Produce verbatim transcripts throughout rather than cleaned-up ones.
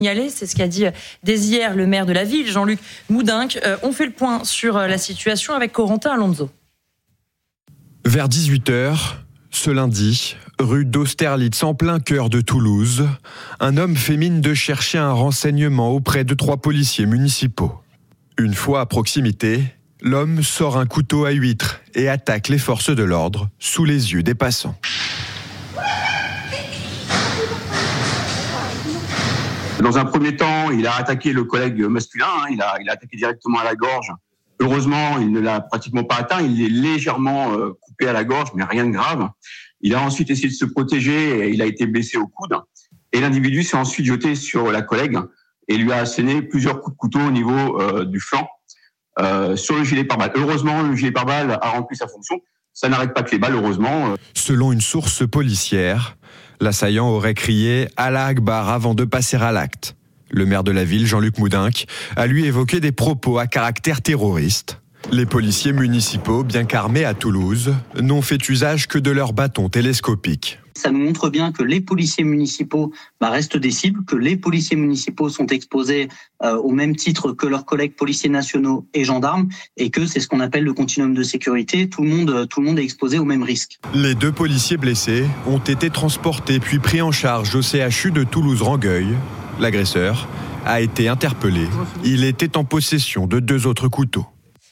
C'est ce qu'a dit dès hier le maire de la ville, Jean-Luc Moudinque. Euh, on fait le point sur la situation avec Corentin Alonso. Vers dix-huit heures, ce lundi, rue d'Austerlitz, en plein cœur de Toulouse, un homme fait mine de chercher un renseignement auprès de trois policiers municipaux. Une fois à proximité, l'homme sort un couteau à huître et attaque les forces de l'ordre sous les yeux des passants. Dans un premier temps, il a attaqué le collègue masculin, hein, il, a, il a attaqué directement à la gorge. Heureusement, il ne l'a pratiquement pas atteint, il est légèrement euh, coupé à la gorge, mais rien de grave. Il a ensuite essayé de se protéger et il a été blessé au coude. Et l'individu s'est ensuite jeté sur la collègue et lui a asséné plusieurs coups de couteau au niveau euh, du flanc euh, sur le gilet pare-balles. Heureusement, le gilet pare-balles a rempli sa fonction. Ça n'arrête pas que les balles, heureusement. Selon une source policière, l'assaillant aurait crié « Allah Akbar » avant de passer à l'acte. Le maire de la ville, Jean-Luc Moudinque, a lui évoqué des propos à caractère terroriste. Les policiers municipaux, bien qu'armés à Toulouse, n'ont fait usage que de leurs bâtons télescopiques. Ça nous montre bien que les policiers municipaux bah, restent des cibles, que les policiers municipaux sont exposés euh, au même titre que leurs collègues policiers nationaux et gendarmes, et que c'est ce qu'on appelle le continuum de sécurité. Tout le monde, tout le monde est exposé au même risque. Les deux policiers blessés ont été transportés puis pris en charge au C H U de Toulouse-Rangueil. L'agresseur a été interpellé. Il était en possession de deux autres couteaux.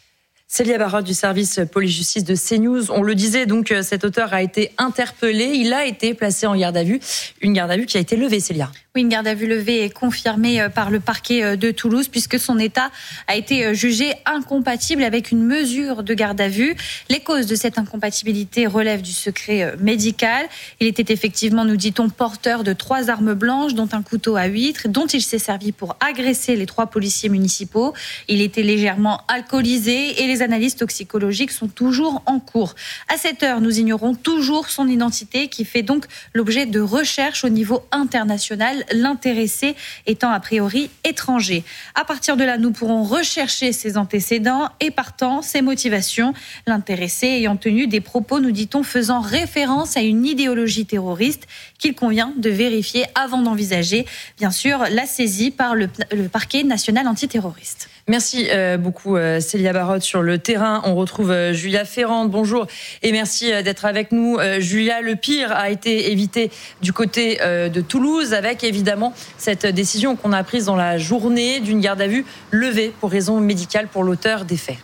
Célia Barotte du service police-justice de CNews. On le disait, donc, cet auteur a été interpellé. Il a été placé en garde à vue. Une garde à vue qui a été levée, Célia. Oui, une garde à vue levée est confirmée par le parquet de Toulouse puisque son état a été jugé incompatible avec une mesure de garde à vue. Les causes de cette incompatibilité relèvent du secret médical. Il était effectivement, nous dit-on, porteur de trois armes blanches, dont un couteau à huître, dont il s'est servi pour agresser les trois policiers municipaux. Il était légèrement alcoolisé et les analyses toxicologiques sont toujours en cours. À cette heure, nous ignorons toujours son identité qui fait donc l'objet de recherches au niveau international, l'intéressé étant a priori étranger. À partir de là, nous pourrons rechercher ses antécédents et partant ses motivations. L'intéressé ayant tenu des propos, nous dit-on, faisant référence à une idéologie terroriste qu'il convient de vérifier avant d'envisager, bien sûr, la saisie par le, le parquet national antiterroriste. Merci euh, beaucoup euh, Célia Barotte. Sur le terrain, on retrouve euh, Julia Ferrand. Bonjour et merci euh, d'être avec nous. Euh, Julia, le pire a été évité du côté euh, de Toulouse avec évidemment cette décision qu'on a prise dans la journée d'une garde à vue levée pour raison médicale pour l'auteur des faits.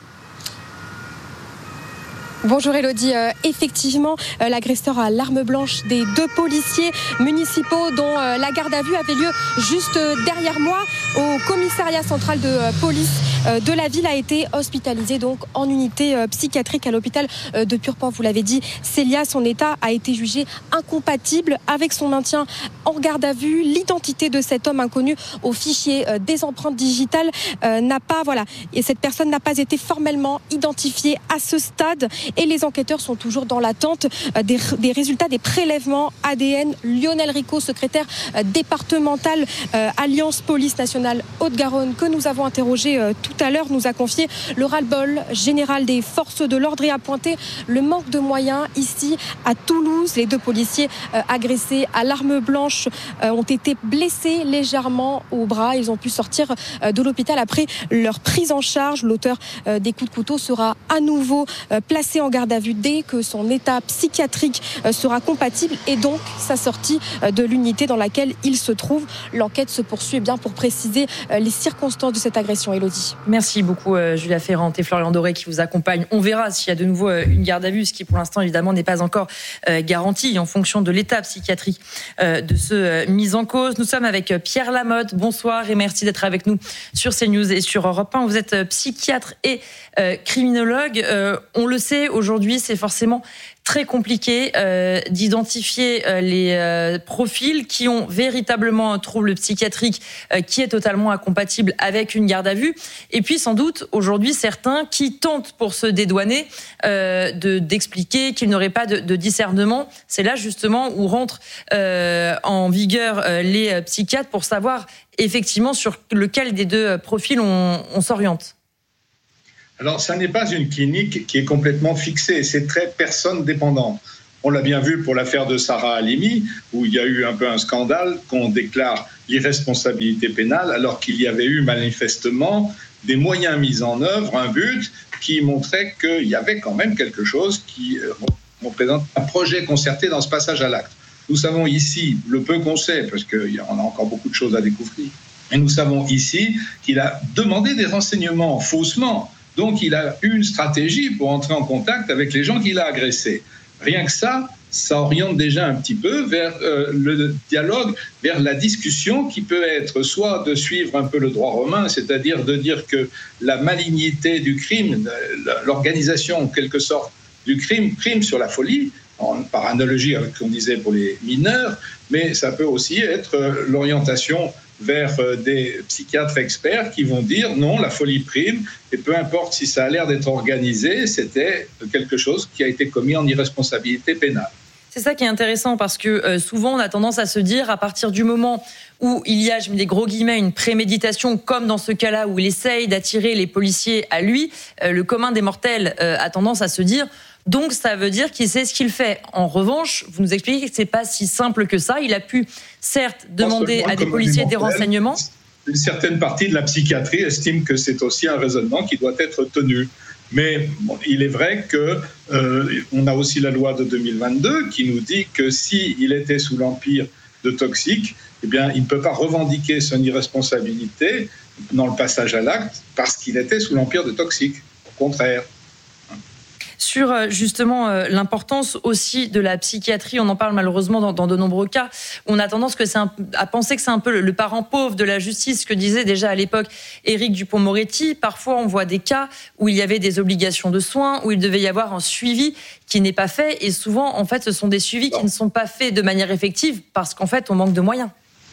Bonjour Elodie, euh, effectivement euh, l'agresseur à l'arme blanche des deux policiers municipaux dont euh, la garde à vue avait lieu juste euh, derrière moi au commissariat central de euh, police euh, de la ville a été hospitalisé donc en unité euh, psychiatrique à l'hôpital euh, de Purpan. Vous l'avez dit Célia, son état a été jugé incompatible avec son maintien en garde à vue. L'identité de cet homme inconnu au fichier euh, des empreintes digitales euh, n'a pas, voilà, et cette personne n'a pas été formellement identifiée à ce stade. Et les enquêteurs sont toujours dans l'attente des, des résultats des prélèvements A D N. Lionel Rico, secrétaire départemental euh, Alliance Police Nationale Haute-Garonne, que nous avons interrogé euh, tout à l'heure, nous a confié le ras-le-bol général des forces de l'ordre et a pointé le manque de moyens ici à Toulouse. Les deux policiers euh, agressés à l'arme blanche euh, ont été blessés légèrement au bras. Ils ont pu sortir euh, de l'hôpital après leur prise en charge. L'auteur euh, des coups de couteau sera à nouveau euh, placé en garde à vue dès que son état psychiatrique sera compatible et donc sa sortie de l'unité dans laquelle il se trouve. L'enquête se poursuit bien pour préciser les circonstances de cette agression. Elodie. Merci beaucoup Julia Ferrand et Florian Doré qui vous accompagnent. On verra s'il y a de nouveau une garde à vue, ce qui pour l'instant évidemment n'est pas encore garanti en fonction de l'état psychiatrique de ce mis en cause. Nous sommes avec Pierre Lamotte. Bonsoir et merci d'être avec nous sur CNews et sur Europe un. Vous êtes psychiatre et criminologue. On le sait, aujourd'hui, c'est forcément très compliqué euh, d'identifier euh, les euh, profils qui ont véritablement un trouble psychiatrique euh, qui est totalement incompatible avec une garde à vue. Et puis, sans doute, aujourd'hui, certains qui tentent pour se dédouaner euh, de, d'expliquer qu'ils n'auraient pas de, de discernement. C'est là, justement, où rentrent euh, en vigueur euh, les psychiatres pour savoir effectivement sur lequel des deux profils on, on s'oriente. Alors, ça n'est pas une clinique qui est complètement fixée, c'est très personne dépendant. On l'a bien vu pour l'affaire de Sarah Halimi, où il y a eu un peu un scandale, qu'on déclare l'irresponsabilité pénale, alors qu'il y avait eu manifestement des moyens mis en œuvre, un but qui montrait qu'il y avait quand même quelque chose qui représente un projet concerté dans ce passage à l'acte. Nous savons ici, le peu qu'on sait, parce qu'on a encore beaucoup de choses à découvrir, et nous savons ici qu'il a demandé des renseignements faussement. Donc il a eu une stratégie pour entrer en contact avec les gens qu'il a agressés. Rien que ça, ça oriente déjà un petit peu vers euh, le dialogue, vers la discussion qui peut être soit de suivre un peu le droit romain, c'est-à-dire de dire que la malignité du crime, l'organisation en quelque sorte du crime prime sur la folie, en, par analogie avec ce qu'on disait pour les mineurs, mais ça peut aussi être euh, l'orientation vers euh, des psychiatres experts qui vont dire non, la folie prime, et peu importe si ça a l'air d'être organisé, c'était quelque chose qui a été commis en irresponsabilité pénale. C'est ça qui est intéressant parce que euh, souvent on a tendance à se dire à partir du moment où il y a, je mets des gros guillemets, une préméditation, comme dans ce cas-là où il essaye d'attirer les policiers à lui, euh, le commun des mortels euh, a tendance à se dire donc ça veut dire qu'il sait ce qu'il fait. En revanche, vous nous expliquez que c'est pas si simple que ça. Il a pu certes demander à des policiers des renseignements. Une certaine partie de la psychiatrie estime que c'est aussi un raisonnement qui doit être tenu. Mais bon, il est vrai que euh, on a aussi la loi de deux mille vingt-deux qui nous dit que s'il était sous l'empire de toxiques, eh bien, il ne peut pas revendiquer son irresponsabilité dans le passage à l'acte parce qu'il était sous l'empire de toxiques. Au contraire. Sur justement euh, l'importance aussi de la psychiatrie, on en parle malheureusement dans, dans de nombreux cas. On a tendance que c'est un, à penser que c'est un peu le, le parent pauvre de la justice, ce que disait déjà à l'époque Éric Dupond-Moretti. Parfois, on voit des cas où il y avait des obligations de soins, où il devait y avoir un suivi qui n'est pas fait. Et souvent, en fait, ce sont des suivis qui ne sont pas faits de manière effective parce qu'en fait, on manque de moyens.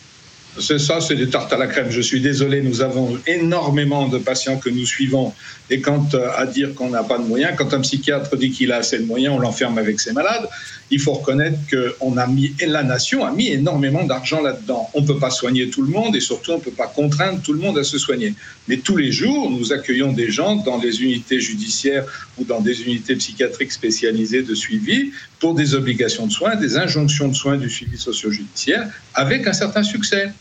C'est ça, c'est des tartes à la crème. Je suis désolé, nous avons énormément de patients que nous suivons. Et quand euh, à dire qu'on n'a pas de moyens, quand un psychiatre dit qu'il a assez de moyens, on l'enferme avec ses malades. Il faut reconnaître qu'on a mis, et la nation a mis énormément d'argent là-dedans. On ne peut pas soigner tout le monde et surtout on ne peut pas contraindre tout le monde à se soigner. Mais tous les jours, nous accueillons des gens dans les unités judiciaires ou dans des unités psychiatriques spécialisées de suivi pour des obligations de soins, des injonctions de soins du suivi socio-judiciaire avec un certain succès.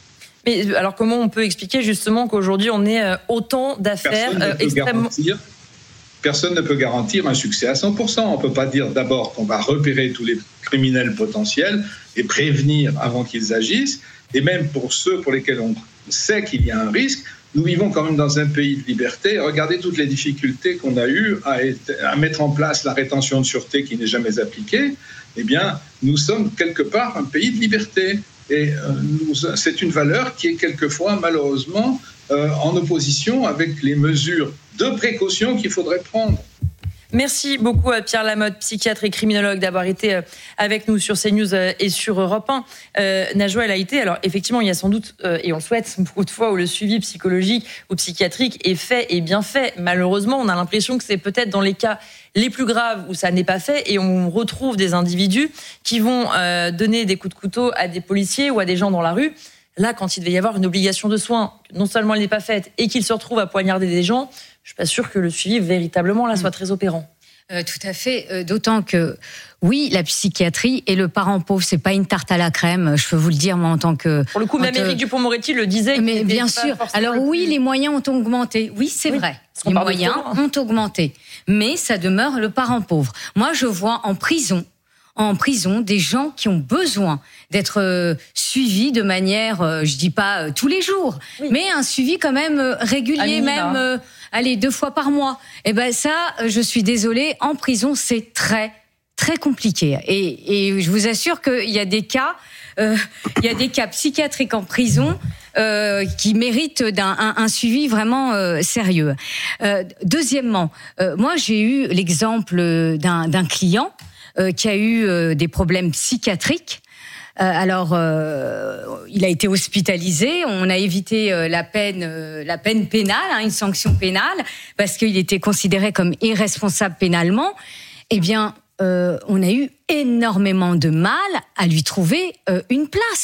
Mais alors comment on peut expliquer justement qu'aujourd'hui on ait autant d'affaires Personne ne peut extrêmement... garantir, personne ne peut garantir un succès à cent pour cent. On ne peut pas dire d'abord qu'on va repérer tous les criminels potentiels et prévenir avant qu'ils agissent. Et même pour ceux pour lesquels on sait qu'il y a un risque, nous vivons quand même dans un pays de liberté. Regardez toutes les difficultés qu'on a eues à, à mettre en place la rétention de sûreté qui n'est jamais appliquée. Eh bien, nous sommes quelque part un pays de liberté. Et euh, nous, c'est une valeur qui est quelquefois, malheureusement, euh, en opposition avec les mesures de précaution qu'il faudrait prendre. Merci beaucoup à Pierre Lamotte, psychiatre et criminologue, d'avoir été avec nous sur CNews et sur Europe un. Euh, Najwa El Haïty, alors effectivement, il y a sans doute, euh, et on le souhaite beaucoup de fois, où le suivi psychologique ou psychiatrique est fait et bien fait. Malheureusement, on a l'impression que c'est peut-être dans les cas les plus graves où ça n'est pas fait et on retrouve des individus qui vont euh, donner des coups de couteau à des policiers ou à des gens dans la rue. Là, quand il devait y avoir une obligation de soins, non seulement elle n'est pas faite et qu'il se retrouve à poignarder des gens, je suis pas sûre que le suivi véritablement là soit très opérant. Euh, tout à fait, euh, d'autant que oui, la psychiatrie et le parent pauvre, c'est pas une tarte à la crème. Je peux vous le dire, moi, en tant que pour le coup, même Éric Dupond-Moretti le disait. Mais bien sûr. Alors oui, les moyens ont augmenté. Oui, c'est oui, vrai. Les moyens ont augmenté, mais ça demeure le parent pauvre. Moi, je vois en prison. en prison des gens qui ont besoin d'être euh, suivis de manière, euh, je dis pas euh, tous les jours, oui. mais un suivi quand même euh, régulier, même euh, allez deux fois par mois. Et ben ça, euh, je suis désolée, en prison c'est très très compliqué. Et, et je vous assure qu'il y a des cas, euh, il y a des cas psychiatriques en prison. Euh, qui méritent d'un un, un suivi vraiment euh, sérieux. Euh, deuxièmement, euh, moi j'ai eu l'exemple d'un, d'un client euh, qui a eu euh, des problèmes psychiatriques. Euh, alors, euh, il a été hospitalisé. On a évité euh, la peine, euh, la peine pénale, hein, une sanction pénale, parce qu'il était considéré comme irresponsable pénalement. Eh bien, euh, on a eu énormément de mal à lui trouver euh, une place.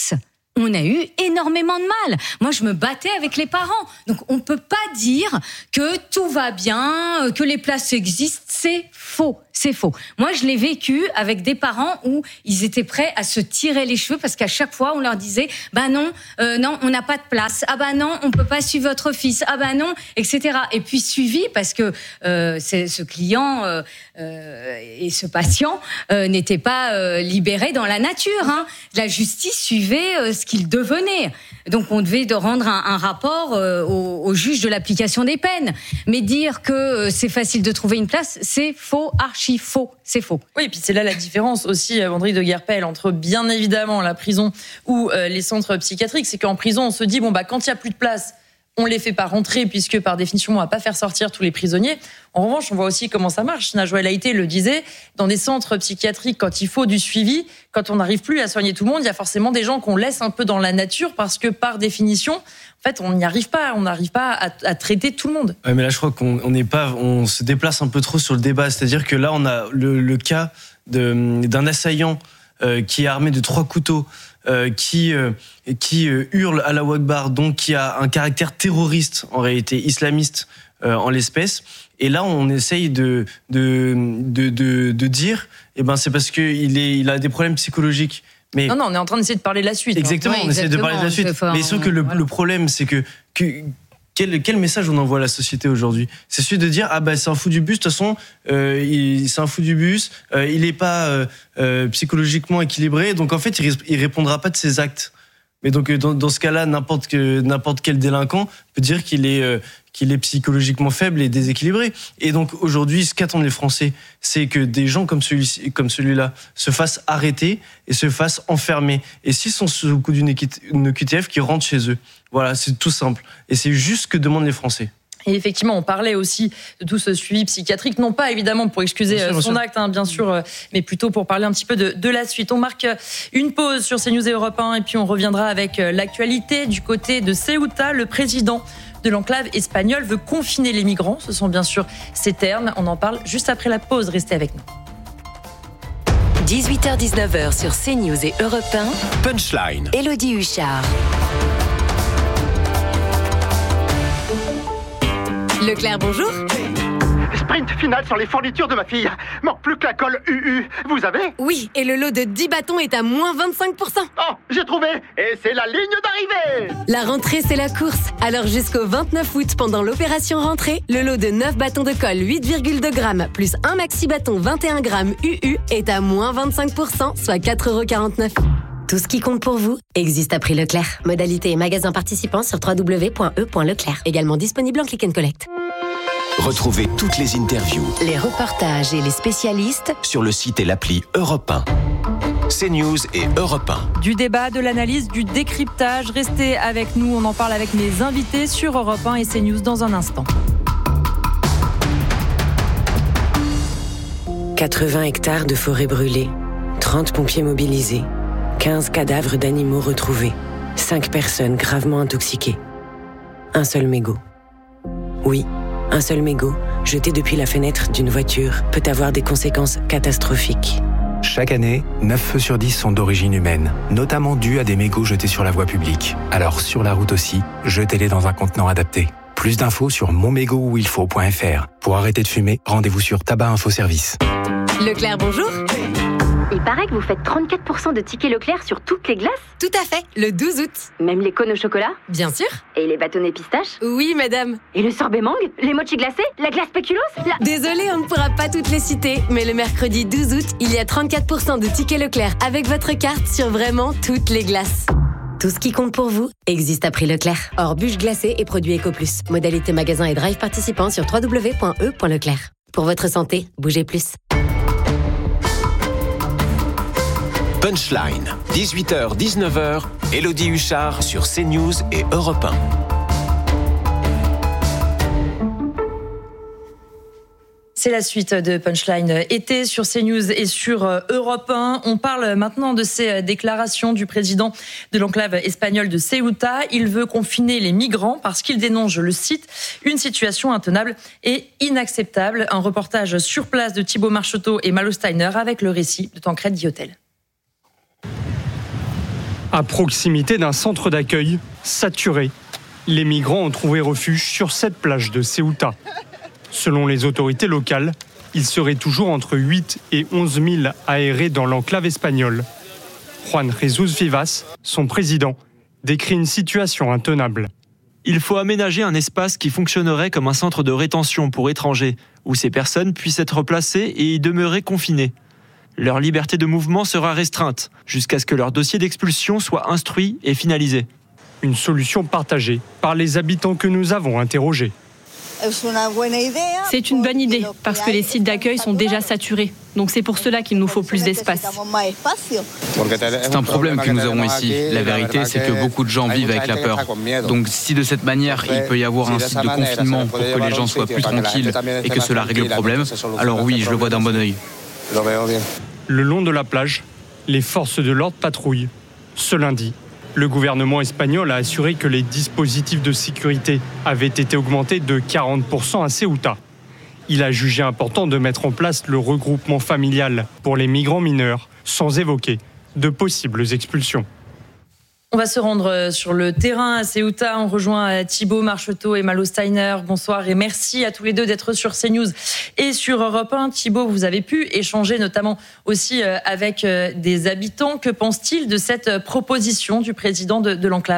on a eu énormément de mal. Moi, je me battais avec les parents. Donc, on peut pas dire que tout va bien, que les places existent. C'est faux. C'est faux. Moi, je l'ai vécu avec des parents où ils étaient prêts à se tirer les cheveux parce qu'à chaque fois, on leur disait, bah non, euh, non, on n'a pas de place. Ah bah non, on peut pas suivre votre fils. Ah bah non, et cetera. Et puis suivi parce que euh, c'est, ce client euh, euh, et ce patient euh, n'étaient pas euh, libérés dans la nature. Hein. La justice suivait euh, ce qu'il devenait. Donc, on devait de rendre un, un rapport euh, au, au juge de l'application des peines. Mais dire que euh, c'est facile de trouver une place, c'est faux, archi faux, c'est faux. Oui, et puis c'est là la différence aussi, André de Guerpel, entre bien évidemment la prison ou euh, les centres psychiatriques. C'est qu'en prison, on se dit, bon, bah, quand il n'y a plus de place, on les fait pas rentrer puisque par définition, on va pas faire sortir tous les prisonniers. En revanche, on voit aussi comment ça marche. Najwa El Haïty le disait, dans des centres psychiatriques, quand il faut du suivi, quand on n'arrive plus à soigner tout le monde, il y a forcément des gens qu'on laisse un peu dans la nature parce que par définition, en fait, on n'y arrive pas, on n'arrive pas à, à traiter tout le monde. Ouais, mais là, je crois qu'on on n'est pas, on se déplace un peu trop sur le débat. C'est-à-dire que là, on a le, le cas de, d'un assaillant euh, qui est armé de trois couteaux. Euh, qui euh, qui euh, hurle Allahu Akbar, donc qui a un caractère terroriste en réalité, islamiste euh, en l'espèce. Et là, on essaye de de de de, de dire, eh ben c'est parce que il est il a des problèmes psychologiques. Mais non, non, on est en train d'essayer de parler de la suite. Exactement, hein. on essaie de parler de la suite. Mais sauf que le, voilà. le problème, c'est que, que Quel, quel message on envoie à la société aujourd'hui ? C'est celui de dire ah bah c'est un fou du bus, de toute façon euh, il, c'est un fou du bus, euh, il est pas euh, euh, psychologiquement équilibré, donc en fait il, il répondra pas de ses actes. Mais donc dans, dans ce cas-là, n'importe que n'importe quel délinquant peut dire qu'il est euh, qu'il est psychologiquement faible et déséquilibré. Et donc aujourd'hui, ce qu'attendent les Français, c'est que des gens comme celui comme celui-là se fassent arrêter et se fassent enfermer. Et s'ils sont sous le coup d'une O Q T F, qu'ils rentrent chez eux. Voilà, c'est tout simple. Et c'est juste ce que demandent les Français. Et effectivement, on parlait aussi de tout ce suivi psychiatrique, non pas évidemment pour excuser bien sûr, son bien acte, hein, bien sûr, mais plutôt pour parler un petit peu de, de la suite. On marque une pause sur CNews et Europe un et puis on reviendra avec l'actualité du côté de Ceuta. Le président de l'enclave espagnole veut confiner les migrants. Ce sont bien sûr ses termes. On en parle juste après la pause. Restez avec nous. dix-huit heures dix-neuf heures sur CNews et Europe un. Punchline. Élodie Huchard. Leclerc, bonjour. Sprint final sur les fournitures de ma fille. Manque plus que la colle U U. Vous avez ? Oui, et le lot de dix bâtons est à moins vingt-cinq pour cent. Oh, j'ai trouvé. Et c'est la ligne d'arrivée. La rentrée, c'est la course. Alors jusqu'au vingt-neuf août, pendant l'opération rentrée, le lot de neuf bâtons de colle huit virgule deux grammes plus un maxi bâton vingt et un grammes U U est à moins vingt-cinq pour cent, soit quatre euros quarante-neuf. Tout ce qui compte pour vous existe à prix Leclerc. Modalité et magasin participants sur w w w point e point leclerc. Également disponible en click and collect. Retrouvez toutes les interviews, les reportages et les spécialistes sur le site et l'appli Europe un. CNews et Europe un. Du débat, de l'analyse, du décryptage. Restez avec nous, on en parle avec mes invités sur Europe un et CNews dans un instant. quatre-vingts hectares de forêt brûlée, trente pompiers mobilisés, quinze cadavres d'animaux retrouvés, cinq personnes gravement intoxiquées. Un seul mégot. Oui, un seul mégot, jeté depuis la fenêtre d'une voiture, peut avoir des conséquences catastrophiques. Chaque année, neuf feux sur dix sont d'origine humaine, notamment dus à des mégots jetés sur la voie publique. Alors sur la route aussi, jetez-les dans un contenant adapté. Plus d'infos sur mon mégot où il faut point f r. Pour arrêter de fumer, rendez-vous sur Tabac Info Service. Leclerc, bonjour. Il paraît que vous faites trente-quatre pour cent de tickets Leclerc sur toutes les glaces. Tout à fait, le douze août. Même les cônes au chocolat ? Bien sûr. Et les bâtonnets pistaches ? Oui, madame. Et le sorbet mangue ? Les mochis glacés ? La glace spéculoos ? la... Désolée, on ne pourra pas toutes les citer, mais le mercredi douze août, il y a trente-quatre pour cent de tickets Leclerc avec votre carte sur vraiment toutes les glaces. Tout ce qui compte pour vous existe à prix Leclerc. Hors bûches glacées et produits Eco plus. Modalité magasin et drive participants sur w w w point e point leclerc. Pour votre santé, bougez plus. Punchline, dix-huit heures dix-neuf heures, Élodie Huchard sur CNews et Europe un. C'est la suite de Punchline été sur CNews et sur Europe un. On parle maintenant de ces déclarations du président de l'enclave espagnole de Ceuta. Il veut confiner les migrants parce qu'il dénonce, je le cite, une situation intenable et inacceptable. Un reportage sur place de Thibaut Marcheteau et Malo Steiner avec le récit de Tancred Diotel. À proximité d'un centre d'accueil saturé, les migrants ont trouvé refuge sur cette plage de Ceuta. Selon les autorités locales, il serait toujours entre huit et onze mille aérés dans l'enclave espagnole. Juan Jesus Vivas, son président, décrit une situation intenable. Il faut aménager un espace qui fonctionnerait comme un centre de rétention pour étrangers, où ces personnes puissent être placées et y demeurer confinées. Leur liberté de mouvement sera restreinte, jusqu'à ce que leur dossier d'expulsion soit instruit et finalisé. Une solution partagée par les habitants que nous avons interrogés. C'est une bonne idée, parce que les sites d'accueil sont déjà saturés. Donc c'est pour cela qu'il nous faut plus d'espace. C'est un problème que nous avons ici. La vérité, c'est que beaucoup de gens vivent avec la peur. Donc si de cette manière, il peut y avoir un site de confinement pour que les gens soient plus tranquilles et que cela règle le problème, alors oui, je le vois d'un bon œil. Le long de la plage, les forces de l'ordre patrouillent. Ce lundi, le gouvernement espagnol a assuré que les dispositifs de sécurité avaient été augmentés de quarante pour cent à Ceuta. Il a jugé important de mettre en place le regroupement familial pour les migrants mineurs, sans évoquer de possibles expulsions. On va se rendre sur le terrain à Ceuta. On rejoint Thibaut Marcheteau et Malo Steiner. Bonsoir et merci à tous les deux d'être sur CNews et sur Europe un. Thibaut, vous avez pu échanger notamment aussi avec des habitants. Que pense-t-il de cette proposition du président de, de l'enclave ?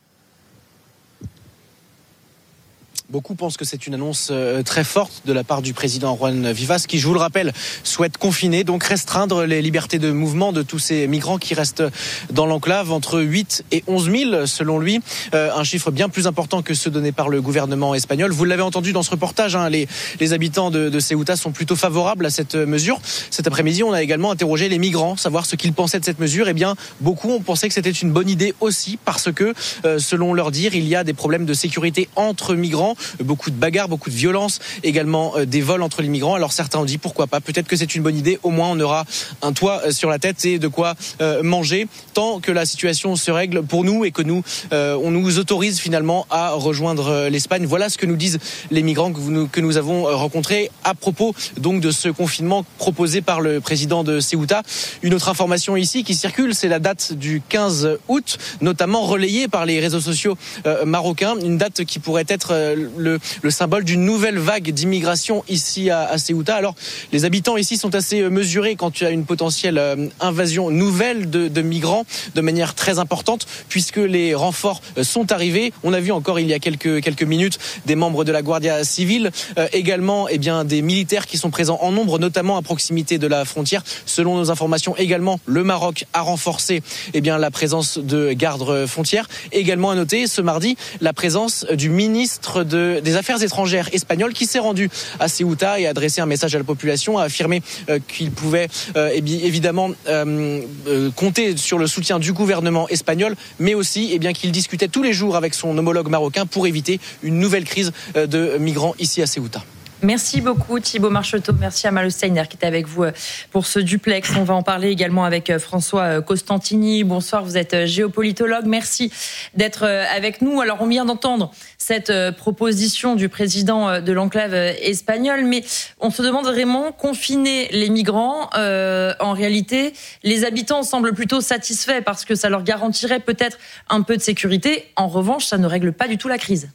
Beaucoup pensent que c'est une annonce très forte de la part du président Juan Vivas qui, je vous le rappelle, souhaite confiner, donc restreindre les libertés de mouvement de tous ces migrants qui restent dans l'enclave, entre huit et onze mille selon lui, euh, un chiffre bien plus important que ceux donnés par le gouvernement espagnol. Vous l'avez entendu dans ce reportage, hein, les, les habitants de, de Ceuta sont plutôt favorables à cette mesure. Cet après-midi, on a également interrogé les migrants, savoir ce qu'ils pensaient de cette mesure. Eh bien, beaucoup ont pensé que c'était une bonne idée aussi parce que, euh, selon leur dire, il y a des problèmes de sécurité entre migrants, beaucoup de bagarres, beaucoup de violences, également des vols entre les migrants. Alors certains ont dit pourquoi pas, peut-être que c'est une bonne idée, au moins on aura un toit sur la tête et de quoi euh, manger tant que la situation se règle pour nous et que nous euh, on nous autorise finalement à rejoindre l'Espagne. Voilà ce que nous disent les migrants que, vous, que nous avons rencontrés à propos donc de ce confinement proposé par le président de Ceuta. Une autre information ici qui circule, c'est la date du quinze août, notamment relayée par les réseaux sociaux euh, marocains, une date qui pourrait être euh, Le, le symbole d'une nouvelle vague d'immigration ici à, à Ceuta. Alors, les habitants ici sont assez mesurés quand il y a une potentielle euh, invasion nouvelle de, de migrants de manière très importante, puisque les renforts euh, sont arrivés. On a vu encore il y a quelques, quelques minutes des membres de la Guardia Civile, euh, également eh bien, des militaires qui sont présents en nombre, notamment à proximité de la frontière. Selon nos informations, également, le Maroc a renforcé eh bien, la présence de gardes frontières. Également à noter, ce mardi, la présence du ministre de De, des Affaires étrangères espagnol qui s'est rendu à Ceuta et a adressé un message à la population, a affirmé euh, qu'il pouvait euh, évidemment euh, euh, compter sur le soutien du gouvernement espagnol, mais aussi eh bien, qu'il discutait tous les jours avec son homologue marocain pour éviter une nouvelle crise euh, de migrants ici à Ceuta. Merci beaucoup Thibaut Marcheteau, merci à Malo Steiner qui était avec vous pour ce duplex. On va en parler également avec François Costantini. Bonsoir, vous êtes géopolitologue, merci d'être avec nous. Alors on vient d'entendre cette proposition du président de l'enclave espagnole, mais on se demande vraiment, confiner les migrants, euh, en réalité, les habitants semblent plutôt satisfaits parce que ça leur garantirait peut-être un peu de sécurité. En revanche, ça ne règle pas du tout la crise.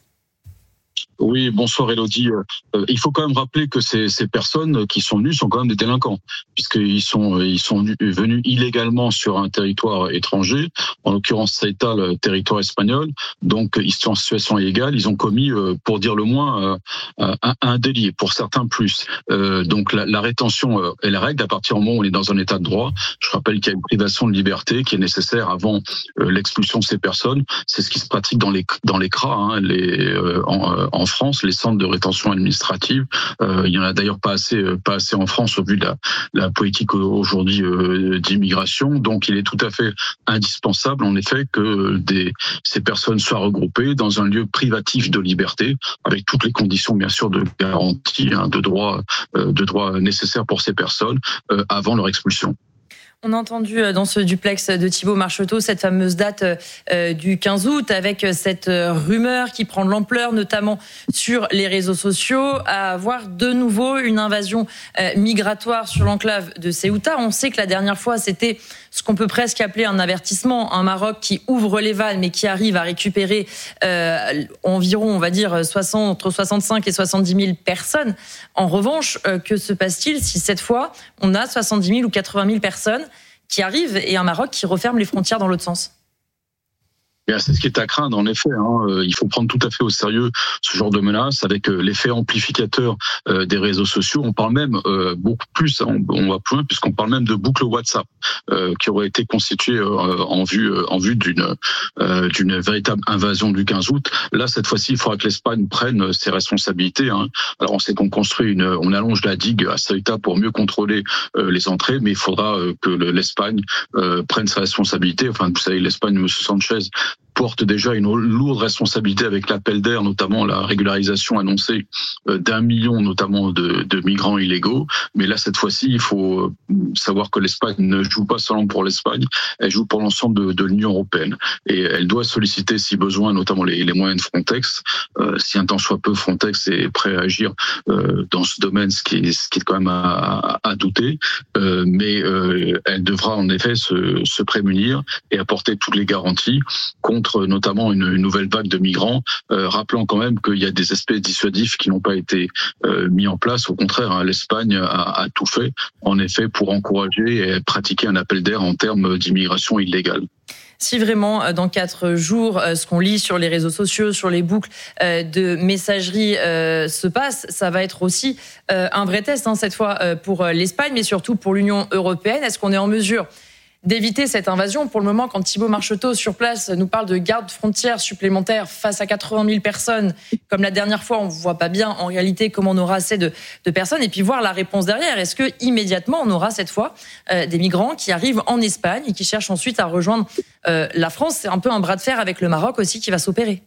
Oui, bonsoir Elodie. Euh, il faut quand même rappeler que ces, ces personnes qui sont venues sont quand même des délinquants, puisqu'ils sont, ils sont venus illégalement sur un territoire étranger, en l'occurrence Ceuta, le territoire espagnol. Donc ils sont en situation illégale, ils ont commis, euh, pour dire le moins, euh, un, un délit, pour certains plus. Euh, donc la, la rétention euh, est la règle à partir du moment où on est dans un état de droit. Je rappelle qu'il y a une privation de liberté qui est nécessaire avant euh, l'expulsion de ces personnes. C'est ce qui se pratique dans les dans les C R A, hein, les, euh, en, euh, en France, les centres de rétention administrative. Euh, il y en a d'ailleurs pas assez, pas assez en France au vu de la, la politique aujourd'hui euh, d'immigration. Donc, il est tout à fait indispensable, en effet, que des, ces personnes soient regroupées dans un lieu privatif de liberté, avec toutes les conditions, bien sûr, de garantie, hein, de droits, euh, de droits nécessaires pour ces personnes euh, avant leur expulsion. On a entendu dans ce duplex de Thibault Marcheteau cette fameuse date euh, du quinze août avec cette rumeur qui prend de l'ampleur, notamment sur les réseaux sociaux, à avoir de nouveau une invasion euh, migratoire sur l'enclave de Ceuta. On sait que la dernière fois, c'était ce qu'on peut presque appeler un avertissement, un Maroc qui ouvre les vannes mais qui arrive à récupérer euh, environ, on va dire, soixante, entre soixante-cinq et soixante-dix mille personnes. En revanche, euh, que se passe-t-il si cette fois, on a soixante-dix mille ou quatre-vingt mille personnes qui arrivent et un Maroc qui referme les frontières dans l'autre sens? C'est ce qui est à craindre, en effet. Hein. Il faut prendre tout à fait au sérieux ce genre de menace avec l'effet amplificateur des réseaux sociaux. On parle même euh, beaucoup plus, on, on va plus loin, puisqu'on parle même de boucle WhatsApp euh, qui aurait été constituée euh, en vue, en vue d'une, euh, d'une véritable invasion du quinze août. Là, cette fois-ci, il faudra que l'Espagne prenne ses responsabilités. Hein. Alors, on sait qu'on construit une, on allonge la digue à Ceuta pour mieux contrôler euh, les entrées, mais il faudra euh, que l'Espagne euh, prenne ses responsabilités. Enfin, vous savez, l'Espagne, M. Sanchez porte déjà une lourde responsabilité avec l'appel d'air, notamment la régularisation annoncée d'un million, notamment de, de migrants illégaux. Mais là, cette fois-ci, il faut savoir que l'Espagne ne joue pas seulement pour l'Espagne, elle joue pour l'ensemble de, de l'Union européenne. Et elle doit solliciter, si besoin, notamment les, les moyens de Frontex. Euh, si un temps soit peu, Frontex est prêt à agir euh, dans ce domaine, ce qui est, ce qui est quand même à, à, à douter. Euh, mais euh, elle devra en effet se, se prémunir et apporter toutes les garanties contre notamment une, une nouvelle vague de migrants, euh, rappelant quand même qu'il y a des aspects dissuasifs qui n'ont pas été euh, mis en place. Au contraire, hein, l'Espagne a, a tout fait, en effet, pour encourager et pratiquer un appel d'air en termes d'immigration illégale. Si vraiment, dans quatre jours, ce qu'on lit sur les réseaux sociaux, sur les boucles de messagerie se passe, ça va être aussi un vrai test, hein, cette fois, pour l'Espagne, mais surtout pour l'Union européenne. Est-ce qu'on est en mesure d'éviter cette invasion? Pour le moment, quand Thibault Marcheteau, sur place, nous parle de gardes frontières supplémentaires face à quatre-vingt mille personnes, comme la dernière fois, on ne voit pas bien en réalité comment on aura assez de, de personnes, et puis voir la réponse derrière. Est-ce que immédiatement on aura cette fois euh, des migrants qui arrivent en Espagne et qui cherchent ensuite à rejoindre euh, la France? C'est un peu un bras de fer avec le Maroc aussi qui va s'opérer.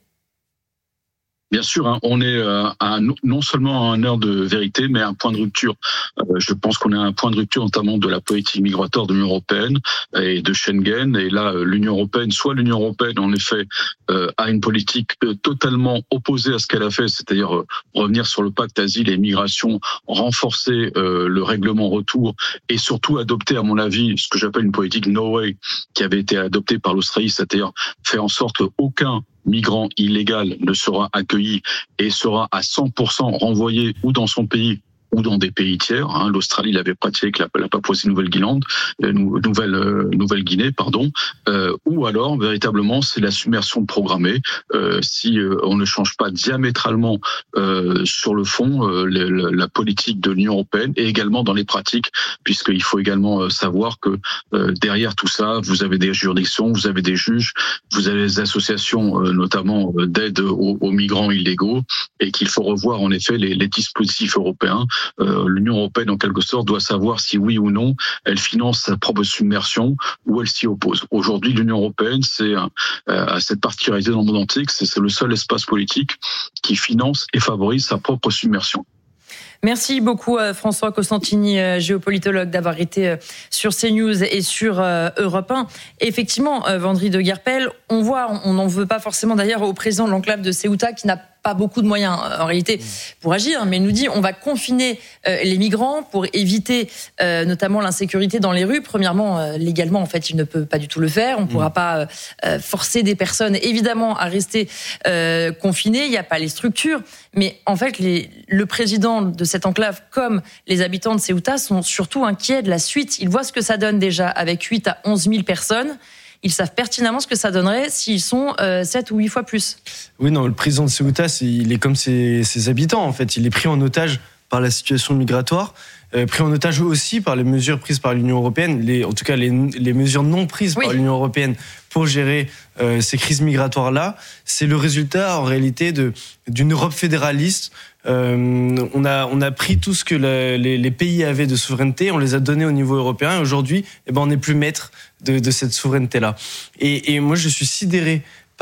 Bien sûr, hein, on est à, non seulement à une heure de vérité, mais à un point de rupture. Euh, je pense qu'on est à un point de rupture, notamment de la politique migratoire de l'Union européenne et de Schengen. Et là, l'Union européenne, soit l'Union européenne, en effet, euh, a une politique totalement opposée à ce qu'elle a fait, c'est-à-dire euh, revenir sur le pacte asile et migration, renforcer euh, le règlement retour et surtout adopter, à mon avis, ce que j'appelle une politique no way, qui avait été adoptée par l'Australie, c'est-à-dire faire en sorte qu'aucun migrant illégal ne sera accueilli et sera à cent pour cent renvoyé ou dans son pays ou dans des pays tiers. Hein. L'Australie l'avait pratiqué avec la, la Papouasie-Nouvelle-Guinée, euh, Nouvelle, euh, Nouvelle-Guinée, pardon. Euh, ou alors, véritablement, c'est la submersion programmée. Euh, si euh, on ne change pas diamétralement euh, sur le fond euh, le, le, la politique de l'Union européenne et également dans les pratiques, puisqu'il faut également euh, savoir que euh, derrière tout ça, vous avez des juridictions, vous avez des juges, vous avez des associations, euh, notamment euh, d'aide aux, aux migrants illégaux, et qu'il faut revoir en effet les, les dispositifs européens. Euh, L'Union européenne, en quelque sorte, doit savoir si oui ou non elle finance sa propre submersion ou elle s'y oppose. Aujourd'hui, l'Union européenne, c'est euh, cette particularité dans le monde entier, c'est le seul espace politique qui finance et favorise sa propre submersion. Merci beaucoup François Costantini, géopolitologue, d'avoir été sur CNews et sur Europe un. Et effectivement, Vendry de Guerpel, on voit, on n'en veut pas forcément d'ailleurs au président de l'enclave de Ceuta qui n'a pas beaucoup de moyens en réalité pour agir, mais il nous dit on va confiner euh, les migrants pour éviter euh, notamment l'insécurité dans les rues. Premièrement, euh, légalement en fait il ne peut pas du tout le faire. On ne pourra pas euh, forcer des personnes évidemment à rester euh, confinées. Il n'y a pas les structures, mais en fait les, le président de cette enclave comme les habitants de Ceuta sont surtout inquiets de la suite. Ils voient ce que ça donne déjà avec huit à onze mille personnes. Ils savent pertinemment ce que ça donnerait s'ils sont euh, sept ou huit fois plus. Oui, non, le président de Ceuta, c'est, il est comme ses, ses habitants, en fait. Il est pris en otage par la situation migratoire, euh, pris en otage aussi par les mesures prises par l'Union européenne, les, en tout cas les, les mesures non prises oui. par l'Union européenne pour gérer euh, ces crises migratoires-là. C'est le résultat, en réalité, de, d'une Europe fédéraliste. Euh, on a on a pris tout ce que la, les, les pays avaient de souveraineté, on les a donnés au niveau européen. Et aujourd'hui, eh ben on n'est plus maître de, de cette souveraineté-là. Et, et moi, je suis sidéré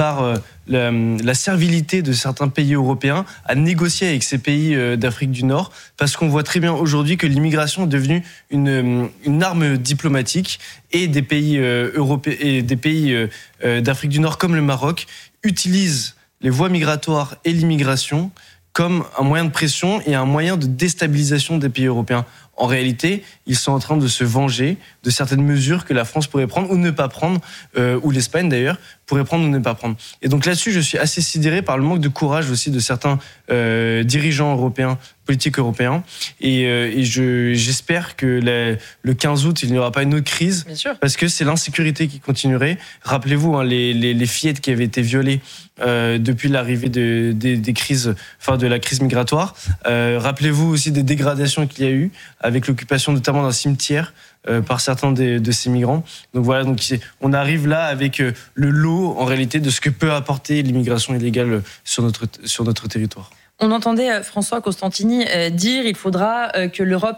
par euh, la, la servilité de certains pays européens à négocier avec ces pays euh, d'Afrique du Nord, parce qu'on voit très bien aujourd'hui que l'immigration est devenue une, une arme diplomatique, et des pays euh, européens et des pays euh, euh, d'Afrique du Nord comme le Maroc utilisent les voies migratoires et l'immigration comme un moyen de pression et un moyen de déstabilisation des pays européens. En réalité, ils sont en train de se venger de certaines mesures que la France pourrait prendre ou ne pas prendre, euh, ou l'Espagne d'ailleurs, pourrait prendre ou ne pas prendre. Et donc là-dessus, je suis assez sidéré par le manque de courage aussi de certains euh, dirigeants européens, politiques européens. Et, euh, et je, j'espère que la, le quinze août, il n'y aura pas une autre crise, parce que c'est l'insécurité qui continuerait. Rappelez-vous, hein, les, les, les fillettes qui avaient été violées euh, depuis l'arrivée de, des, des crises, enfin de la crise migratoire. Euh, rappelez-vous aussi des dégradations qu'il y a eu, avec l'occupation notamment d'un cimetière euh, par certains des, de ces migrants. Donc voilà, donc on arrive là avec euh, le lot en réalité de ce que peut apporter l'immigration illégale sur notre, sur notre territoire. On entendait François Costantini dire qu'il faudra que l'Europe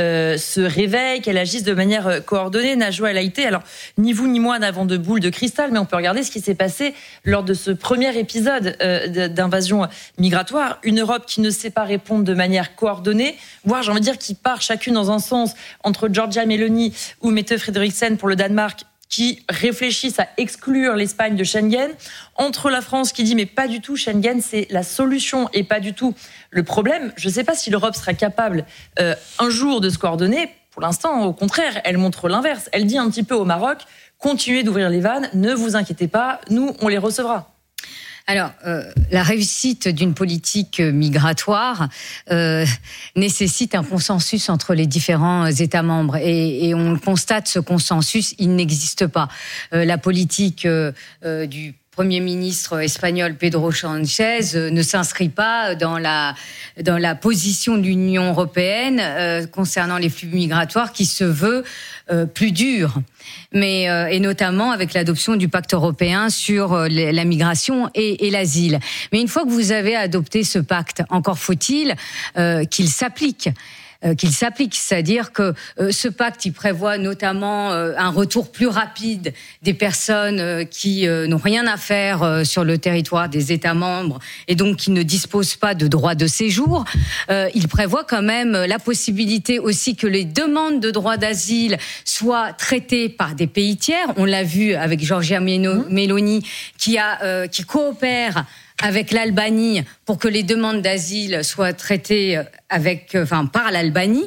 se réveille, qu'elle agisse de manière coordonnée. Najwa El Haïté, alors ni vous ni moi n'avons de boule de cristal, mais on peut regarder ce qui s'est passé lors de ce premier épisode d'invasion migratoire. Une Europe qui ne sait pas répondre de manière coordonnée, voire j'ai envie de dire qui part chacune dans un sens, entre Giorgia Meloni ou Mette Frederiksen pour le Danemark, qui réfléchissent à exclure l'Espagne de Schengen, entre la France qui dit mais pas du tout, Schengen c'est la solution et pas du tout le problème. Je ne sais pas si l'Europe sera capable euh, un jour de se coordonner. Pour l'instant, au contraire, elle montre l'inverse. Elle dit un petit peu au Maroc, continuez d'ouvrir les vannes, ne vous inquiétez pas, nous on les recevra. Alors, euh, la réussite d'une politique migratoire euh, nécessite un consensus entre les différents États membres. Et, et on constate, ce consensus, il n'existe pas. Euh, la politique euh, euh, du Premier ministre espagnol Pedro Sánchez ne s'inscrit pas dans la dans la position de l'Union européenne euh, concernant les flux migratoires qui se veut euh, plus dur, mais euh, et notamment avec l'adoption du pacte européen sur euh, la migration et, et l'asile. Mais une fois que vous avez adopté ce pacte, encore faut-il euh, qu'il s'applique. qu'il s'applique, c'est-à-dire que euh, ce pacte, il prévoit notamment euh, un retour plus rapide des personnes euh, qui euh, n'ont rien à faire euh, sur le territoire des États membres et donc qui ne disposent pas de droit de séjour. Euh, il prévoit quand même la possibilité aussi que les demandes de droit d'asile soient traitées par des pays tiers. On l'a vu avec Giorgia Meloni qui a euh, qui coopère avec l'Albanie pour que les demandes d'asile soient traitées avec, enfin, par l'Albanie.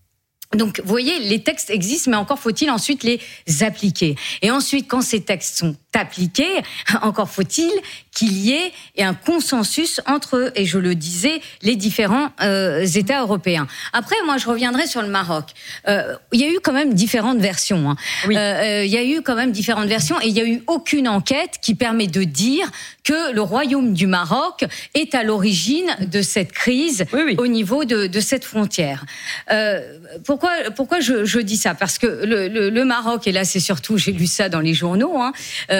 Donc, vous voyez, les textes existent, mais encore faut-il ensuite les appliquer. Et ensuite, quand ces textes sont appliqués, encore faut-il qu'il y ait un consensus entre, et je le disais, les différents euh, États européens. Après, moi, je reviendrai sur le Maroc. Euh, il y a eu quand même différentes versions. Hein. Oui. Euh, il y a eu quand même différentes versions, et il n'y a eu aucune enquête qui permet de dire que le Royaume du Maroc est à l'origine de cette crise oui, oui. au niveau de, de cette frontière. Euh, pourquoi, pourquoi je, je dis ça ? Parce que le, le, le Maroc, et là c'est surtout, j'ai lu ça dans les journaux, hein,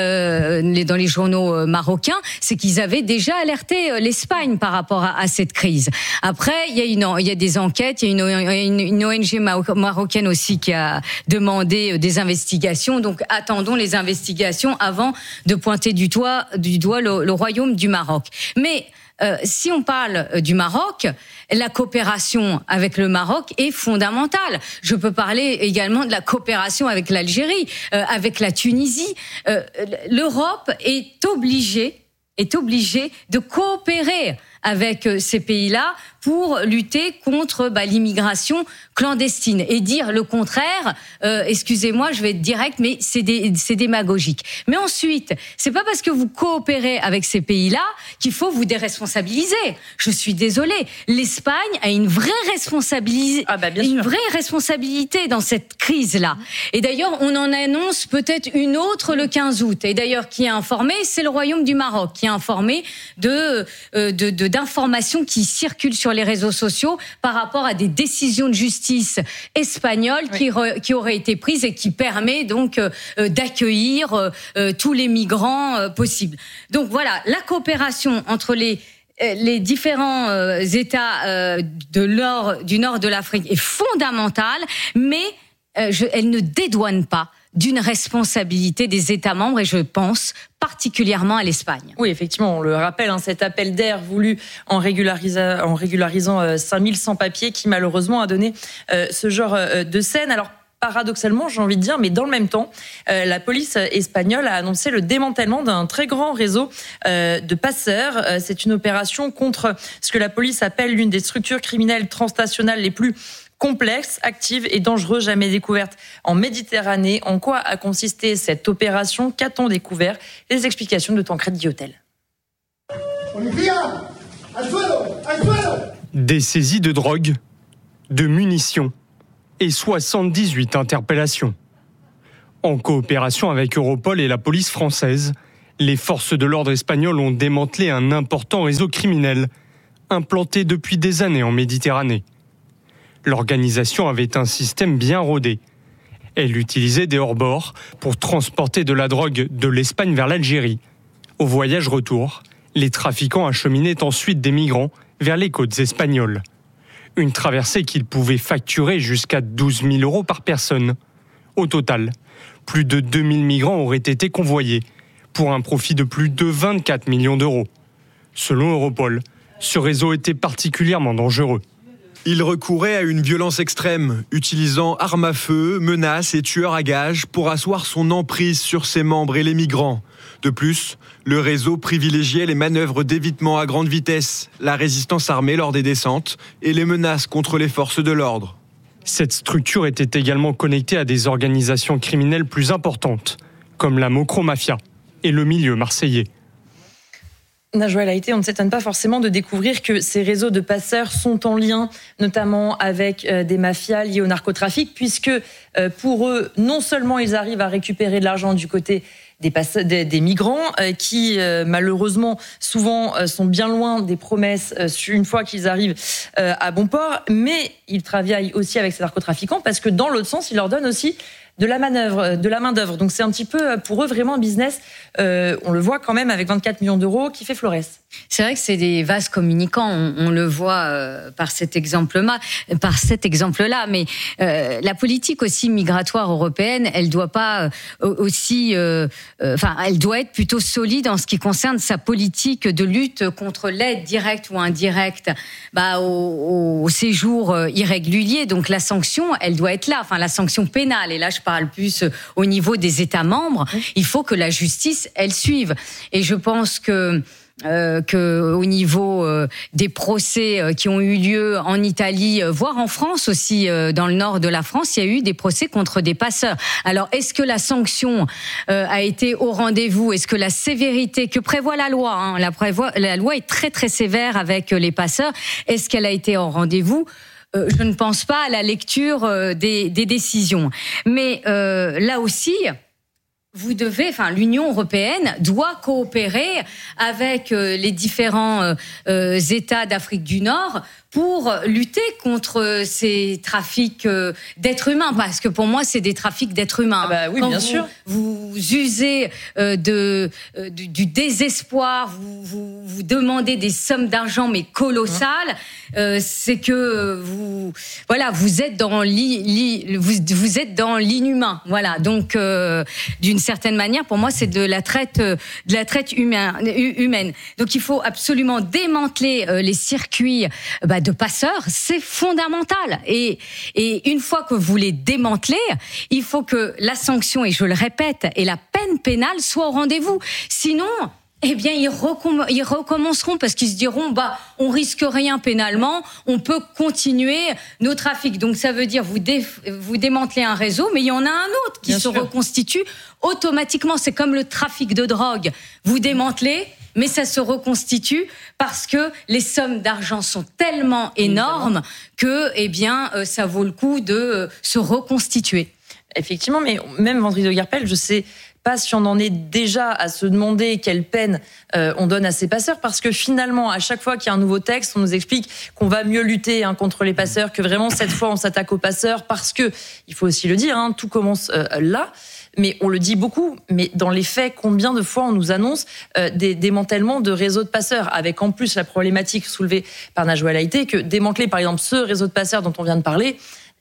euh, dans les journaux marocains, c'est qu'ils avaient déjà alerté l'Espagne par rapport à, à cette crise. Après, il y a une, il y a des enquêtes, il y a une, une, une O N G marocaine aussi qui a demandé des investigations. Donc attendons les investigations avant de pointer du doigt, du doigt le, le Royaume du Maroc. Mais Euh, si on parle du Maroc, la coopération avec le Maroc est fondamentale. Je peux parler également de la coopération avec l'Algérie, euh, avec la Tunisie. Euh, L'Europe est obligée, est obligée de coopérer avec ces pays-là pour lutter contre bah, l'immigration clandestine. Et dire le contraire, euh, excusez-moi, je vais être direct, mais c'est, des, c'est démagogique. Mais ensuite, c'est pas parce que vous coopérez avec ces pays-là qu'il faut vous déresponsabiliser. Je suis désolée. L'Espagne a une vraie responsabilité, ah bah, une vraie responsabilité dans cette crise-là. Et d'ailleurs, on en annonce peut-être une autre le quinze août. Et d'ailleurs, qui est informé, c'est le Royaume du Maroc, qui est informé de, de, de d'informations qui circulent sur les réseaux sociaux par rapport à des décisions de justice espagnoles oui. qui, re, qui auraient été prises et qui permet donc euh, d'accueillir euh, tous les migrants euh, possibles. Donc voilà, la coopération entre les les différents euh, États euh, de nord, du nord de l'Afrique est fondamentale, mais euh, je, elle ne dédouane pas d'une responsabilité des États membres, et je pense particulièrement à l'Espagne. Oui, effectivement, on le rappelle, hein, cet appel d'air voulu en, régularisant, en régularisant euh, cinq mille sans-papiers qui malheureusement a donné euh, ce genre euh, de scène. Alors, paradoxalement, j'ai envie de dire, mais dans le même temps, euh, la police espagnole a annoncé le démantèlement d'un très grand réseau euh, de passeurs. Euh, c'est une opération contre ce que la police appelle l'une des structures criminelles transnationales les plus complexes, actives et dangereuses jamais découvertes en Méditerranée. En quoi a consisté cette opération ? Qu'a-t-on découvert ? Les explications de Tancred Guillotel. Des saisies de drogue, de munitions et soixante-dix-huit interpellations. En coopération avec Europol et la police française, les forces de l'ordre espagnoles ont démantelé un important réseau criminel implanté depuis des années en Méditerranée. L'organisation avait un système bien rodé. Elle utilisait des hors-bords pour transporter de la drogue de l'Espagne vers l'Algérie. Au voyage retour, les trafiquants acheminaient ensuite des migrants vers les côtes espagnoles. Une traversée qu'ils pouvaient facturer jusqu'à douze mille euros par personne. Au total, plus de deux mille migrants auraient été convoyés, pour un profit de plus de vingt-quatre millions d'euros. Selon Europol, ce réseau était particulièrement dangereux. Il recourait à une violence extrême, utilisant armes à feu, menaces et tueurs à gages pour asseoir son emprise sur ses membres et les migrants. De plus, le réseau privilégiait les manœuvres d'évitement à grande vitesse, la résistance armée lors des descentes et les menaces contre les forces de l'ordre. Cette structure était également connectée à des organisations criminelles plus importantes, comme la Mocro-Mafia et le milieu marseillais. Najwa El Haïty, on ne s'étonne pas forcément de découvrir que ces réseaux de passeurs sont en lien notamment avec euh, des mafias liées au narcotrafic, puisque euh, pour eux, non seulement ils arrivent à récupérer de l'argent du côté des, passe- des, des migrants, euh, qui euh, malheureusement souvent euh, sont bien loin des promesses euh, une fois qu'ils arrivent euh, à bon port, mais ils travaillent aussi avec ces narcotrafiquants parce que dans l'autre sens, ils leur donnent aussi de la manœuvre, de la main d'œuvre. Donc c'est un petit peu pour eux vraiment un business. Euh, on le voit quand même avec vingt-quatre millions d'euros qui fait florès. C'est vrai que c'est des vases communicants. On, on le voit euh, par cet exemple-là, par cet exemple-là. Mais euh, la politique aussi migratoire européenne, elle doit pas euh, aussi, euh, euh, enfin, elle doit être plutôt solide en ce qui concerne sa politique de lutte contre l'aide directe ou indirecte, bah, au, au séjour irrégulier. Donc la sanction, elle doit être là. Enfin, la sanction pénale. Et là, je parle plus au niveau des États membres. Il faut que la justice, elle suive. Et je pense que Euh, que au niveau euh, des procès euh, qui ont eu lieu en Italie, euh, voire en France aussi, euh, dans le nord de la France, il y a eu des procès contre des passeurs. Alors, est-ce que la sanction euh, a été au rendez-vous ? Est-ce que la sévérité que prévoit la loi, hein, la, prévoit, la loi est très très sévère avec les passeurs, est-ce qu'elle a été au rendez-vous ? Euh, je ne pense pas à la lecture euh, des, des décisions. Mais euh, là aussi, vous devez, enfin, l'Union européenne doit coopérer avec euh, les différents euh, euh, États d'Afrique du Nord pour lutter contre ces trafics euh, d'êtres humains, parce que pour moi, c'est des trafics d'êtres humains. Ah bah oui, Quand bien vous, sûr. Vous usez euh, de, euh, du, du désespoir, vous, vous, vous demandez des sommes d'argent mais colossales. Euh, c'est que vous, voilà, vous êtes dans li, li, vous, vous êtes dans l'inhumain. Voilà. Donc, euh, d'une certaine manière, pour moi, c'est de la traite, de la traite humaine. humaine. Donc, il faut absolument démanteler euh, les circuits bah, de passeurs. C'est fondamental. Et, et une fois que vous les démantelez, il faut que la sanction, et je le répète, et la peine pénale soient au rendez-vous. Sinon, eh bien, ils, recomm- ils recommenceront parce qu'ils se diront, bah, on risque rien pénalement, on peut continuer nos trafics. Donc, ça veut dire vous, dé- vous démantelez un réseau, mais il y en a un autre qui Bien se sûr. reconstitue automatiquement. C'est comme le trafic de drogue. Vous démantelez, mais ça se reconstitue parce que les sommes d'argent sont tellement énormes que, eh bien, euh, ça vaut le coup de euh, se reconstituer. Effectivement, mais même Vendry de Guerpel, je sais pas si on en est déjà à se demander quelle peine euh, on donne à ces passeurs, parce que finalement, à chaque fois qu'il y a un nouveau texte, on nous explique qu'on va mieux lutter hein, contre les passeurs, que vraiment cette fois on s'attaque aux passeurs, parce que, il faut aussi le dire, hein, tout commence euh, là. Mais on le dit beaucoup, mais dans les faits, combien de fois on nous annonce euh, des démantèlements de réseaux de passeurs, avec en plus la problématique soulevée par Najwa El Haïty, que démanteler par exemple ce réseau de passeurs dont on vient de parler,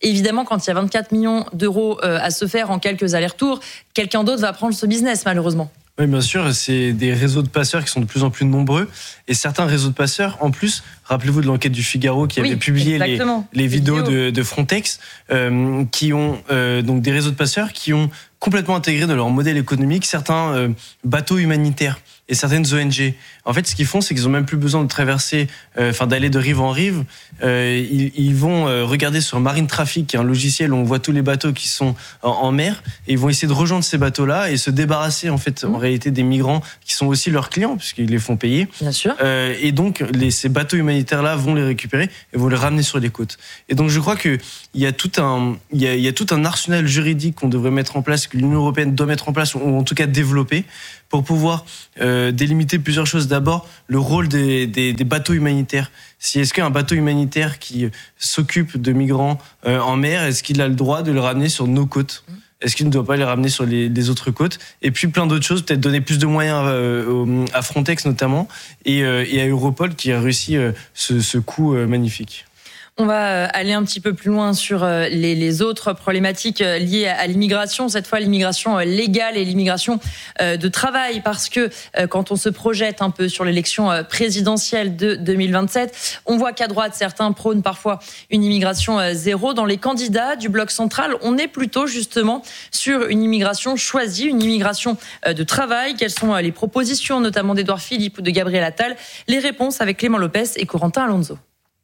évidemment, quand il y a vingt-quatre millions d'euros à se faire en quelques allers-retours, quelqu'un d'autre va prendre ce business, malheureusement. Oui, bien sûr, c'est des réseaux de passeurs qui sont de plus en plus nombreux. Et certains réseaux de passeurs, en plus, rappelez-vous de l'enquête du Figaro qui oui, avait publié les, les vidéos de, de Frontex, euh, qui ont euh, donc des réseaux de passeurs qui ont complètement intégré dans leur modèle économique certains euh, bateaux humanitaires et certaines O N G. En fait, ce qu'ils font, c'est qu'ils ont même plus besoin de traverser, euh, enfin d'aller de rive en rive. Euh, ils, ils vont euh, regarder sur Marine Traffic, qui est un logiciel où on voit tous les bateaux qui sont en, en mer, et ils vont essayer de rejoindre ces bateaux-là et se débarrasser en fait, mmh. en réalité, des migrants qui sont aussi leurs clients puisqu'ils les font payer. Bien sûr. Euh, et donc, les, ces bateaux humanitaires-là vont les récupérer et vont les ramener sur les côtes. Et donc, je crois que il y a tout un, il y a, il y a tout un arsenal juridique qu'on devrait mettre en place, que l'Union européenne doit mettre en place, ou en tout cas développer, pour pouvoir euh, délimiter plusieurs choses. D'abord, le rôle des, des, des bateaux humanitaires. Si, est-ce qu'un bateau humanitaire qui s'occupe de migrants euh, en mer, est-ce qu'il a le droit de le ramener sur nos côtes ? Est-ce qu'il ne doit pas les ramener sur les, les autres côtes ? Et puis plein d'autres choses, peut-être donner plus de moyens euh, à Frontex notamment, et, euh, et à Europol qui a réussi euh, ce, ce coup euh, magnifique. On va aller un petit peu plus loin sur les, les autres problématiques liées à l'immigration, cette fois l'immigration légale et l'immigration de travail, parce que quand on se projette un peu sur l'élection présidentielle de deux mille vingt-sept, on voit qu'à droite, certains prônent parfois une immigration zéro. Dans les candidats du bloc central, on est plutôt justement sur une immigration choisie, une immigration de travail. Quelles sont les propositions, notamment d'Édouard Philippe ou de Gabriel Attal ? Les réponses avec Clément Lopez et Corentin Alonso.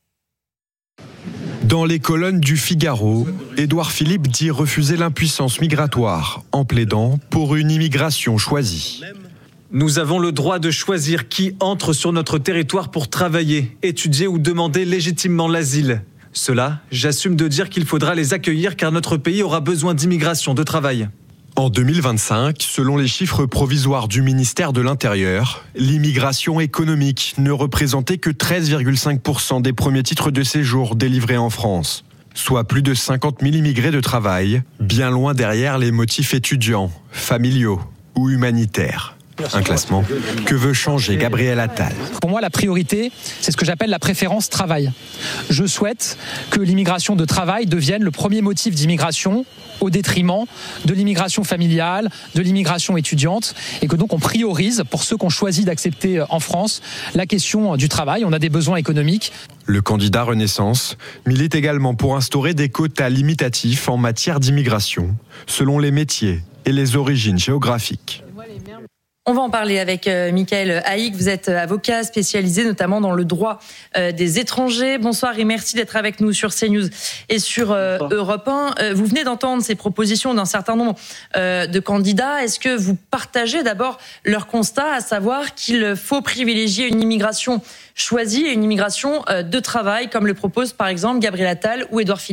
Dans les colonnes du Figaro, Édouard Philippe dit refuser l'impuissance migratoire en plaidant pour une immigration choisie. Nous avons le droit de choisir qui entre sur notre territoire pour travailler, étudier ou demander légitimement l'asile. Cela, j'assume de dire qu'il faudra les accueillir car notre pays aura besoin d'immigration de travail. En deux mille vingt-cinq, selon les chiffres provisoires du ministère de l'Intérieur, l'immigration économique ne représentait que treize virgule cinq pour cent des premiers titres de séjour délivrés en France, soit plus de cinquante mille immigrés de travail, bien loin derrière les motifs étudiants, familiaux ou humanitaires. Un classement que veut changer Gabriel Attal. Pour moi, la priorité, c'est ce que j'appelle la préférence travail. Je souhaite que l'immigration de travail devienne le premier motif d'immigration au détriment de l'immigration familiale, de l'immigration étudiante, et que donc on priorise, pour ceux qu'on choisit d'accepter en France, la question du travail. On a des besoins économiques. Le candidat Renaissance milite également pour instaurer des quotas limitatifs en matière d'immigration, selon les métiers et les origines géographiques. On va en parler avec euh, Michael Haïk. Vous êtes avocat spécialisé notamment dans le droit euh, des étrangers. Bonsoir et merci d'être avec nous sur CNews et sur euh, Europe un. Euh, vous venez d'entendre ces propositions d'un certain nombre euh, de candidats. Est-ce que vous partagez d'abord leur constat, à savoir qu'il faut privilégier une immigration choisie et une immigration euh, de travail, comme le propose par exemple Gabriel Attal ou Édouard Philippe ?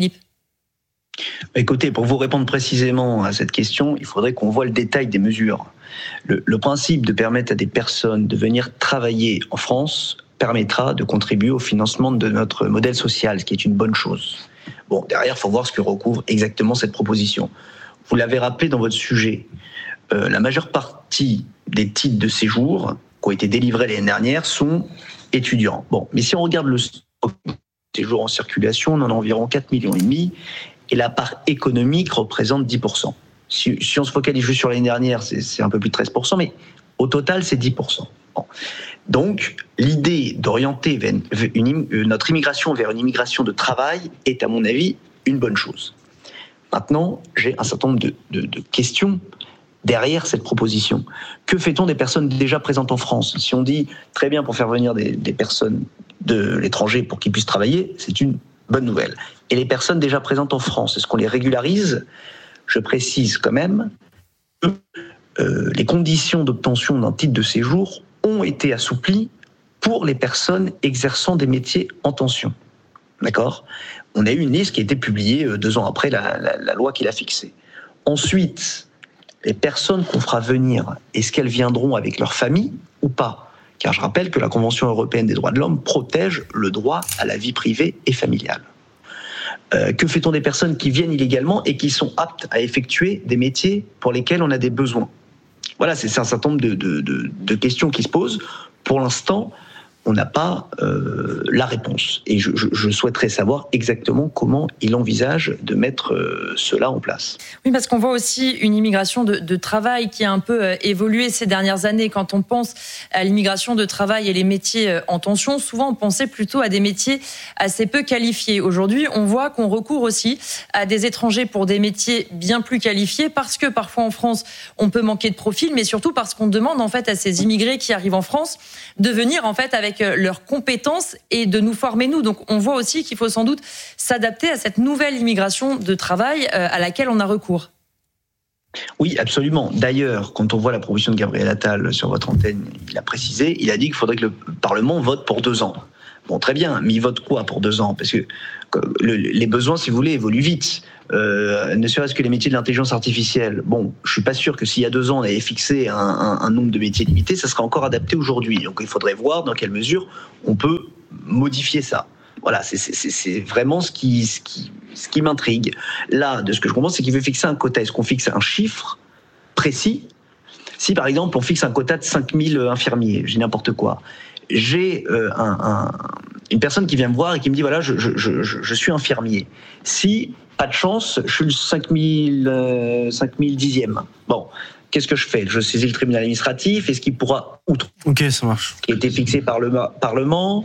Écoutez, pour vous répondre précisément à cette question, il faudrait qu'on voit le détail des mesures. Le, le principe de permettre à des personnes de venir travailler en France permettra de contribuer au financement de notre modèle social, ce qui est une bonne chose. Bon, derrière, il faut voir ce que recouvre exactement cette proposition. Vous l'avez rappelé dans votre sujet, euh, la majeure partie des titres de séjour qui ont été délivrés l'année dernière sont étudiants. Bon, mais si on regarde le séjour en circulation, on en a environ quatre virgule cinq millions et la part économique représente dix pour cent. Si, si on se focalise juste sur l'année dernière, c'est, c'est un peu plus de treize pour cent, mais au total, c'est dix pour cent. Bon. Donc, l'idée d'orienter vers une, une, notre immigration vers une immigration de travail est, à mon avis, une bonne chose. Maintenant, j'ai un certain nombre de, de, de questions derrière cette proposition. Que fait-on des personnes déjà présentes en France ? Si on dit, très bien, pour faire venir des, des personnes de l'étranger pour qu'ils puissent travailler, c'est une bonne nouvelle. Et les personnes déjà présentes en France, est-ce qu'on les régularise ? Je précise quand même que euh, les conditions d'obtention d'un titre de séjour ont été assouplies pour les personnes exerçant des métiers en tension. D'accord ? On a eu une liste qui a été publiée deux ans après la, la, la loi qui l'a fixée. Ensuite, les personnes qu'on fera venir, est-ce qu'elles viendront avec leur famille ou pas ? Car je rappelle que la Convention européenne des droits de l'homme protège le droit à la vie privée et familiale. Euh, que fait-on des personnes qui viennent illégalement et qui sont aptes à effectuer des métiers pour lesquels on a des besoins ? Voilà, c'est, c'est un certain nombre de, de, de, de questions qui se posent. Pour l'instant, on n'a pas euh, la réponse. Et je, je, je souhaiterais savoir exactement comment il envisage de mettre euh, cela en place. Oui, parce qu'on voit aussi une immigration de, de travail qui a un peu euh, évolué ces dernières années. Quand on pense à l'immigration de travail et les métiers euh, en tension, souvent on pensait plutôt à des métiers assez peu qualifiés. Aujourd'hui, on voit qu'on recourt aussi à des étrangers pour des métiers bien plus qualifiés, parce que parfois en France, on peut manquer de profil, mais surtout parce qu'on demande en fait à ces immigrés qui arrivent en France de venir en fait avec leurs compétences et de nous former nous. Donc on voit aussi qu'il faut sans doute s'adapter à cette nouvelle immigration de travail à laquelle on a recours. Oui, absolument. D'ailleurs, quand on voit la proposition de Gabriel Attal sur votre antenne, il a précisé, il a dit qu'il faudrait que le Parlement vote pour deux ans. Bon, très bien, mais il vote quoi pour deux ans ? Parce que le, les besoins, si vous voulez, évoluent vite. Euh, ne serait-ce que les métiers de l'intelligence artificielle. Bon, je suis pas sûr que s'il y a deux ans on avait fixé un, un, un nombre de métiers limité, ça serait encore adapté aujourd'hui. Donc il faudrait voir dans quelle mesure on peut modifier ça. Voilà, c'est, c'est, c'est vraiment ce qui, ce qui, ce qui m'intrigue. Là, de ce que je comprends, c'est qu'il veut fixer un quota. Est-ce qu'on fixe un chiffre précis ? Si par exemple on fixe un quota de cinq mille infirmiers, j'ai n'importe quoi. J'ai euh, un, un, une personne qui vient me voir et qui me dit voilà, je, je, je, je suis infirmier. Si pas de chance, je suis le cinq mille, euh, cinq mille dixième. Bon, qu'est-ce que je fais ? Je saisis le tribunal administratif. Est-ce qu'il pourra outre ? Ok, ça marche. Qui a été fixé par le Parlement.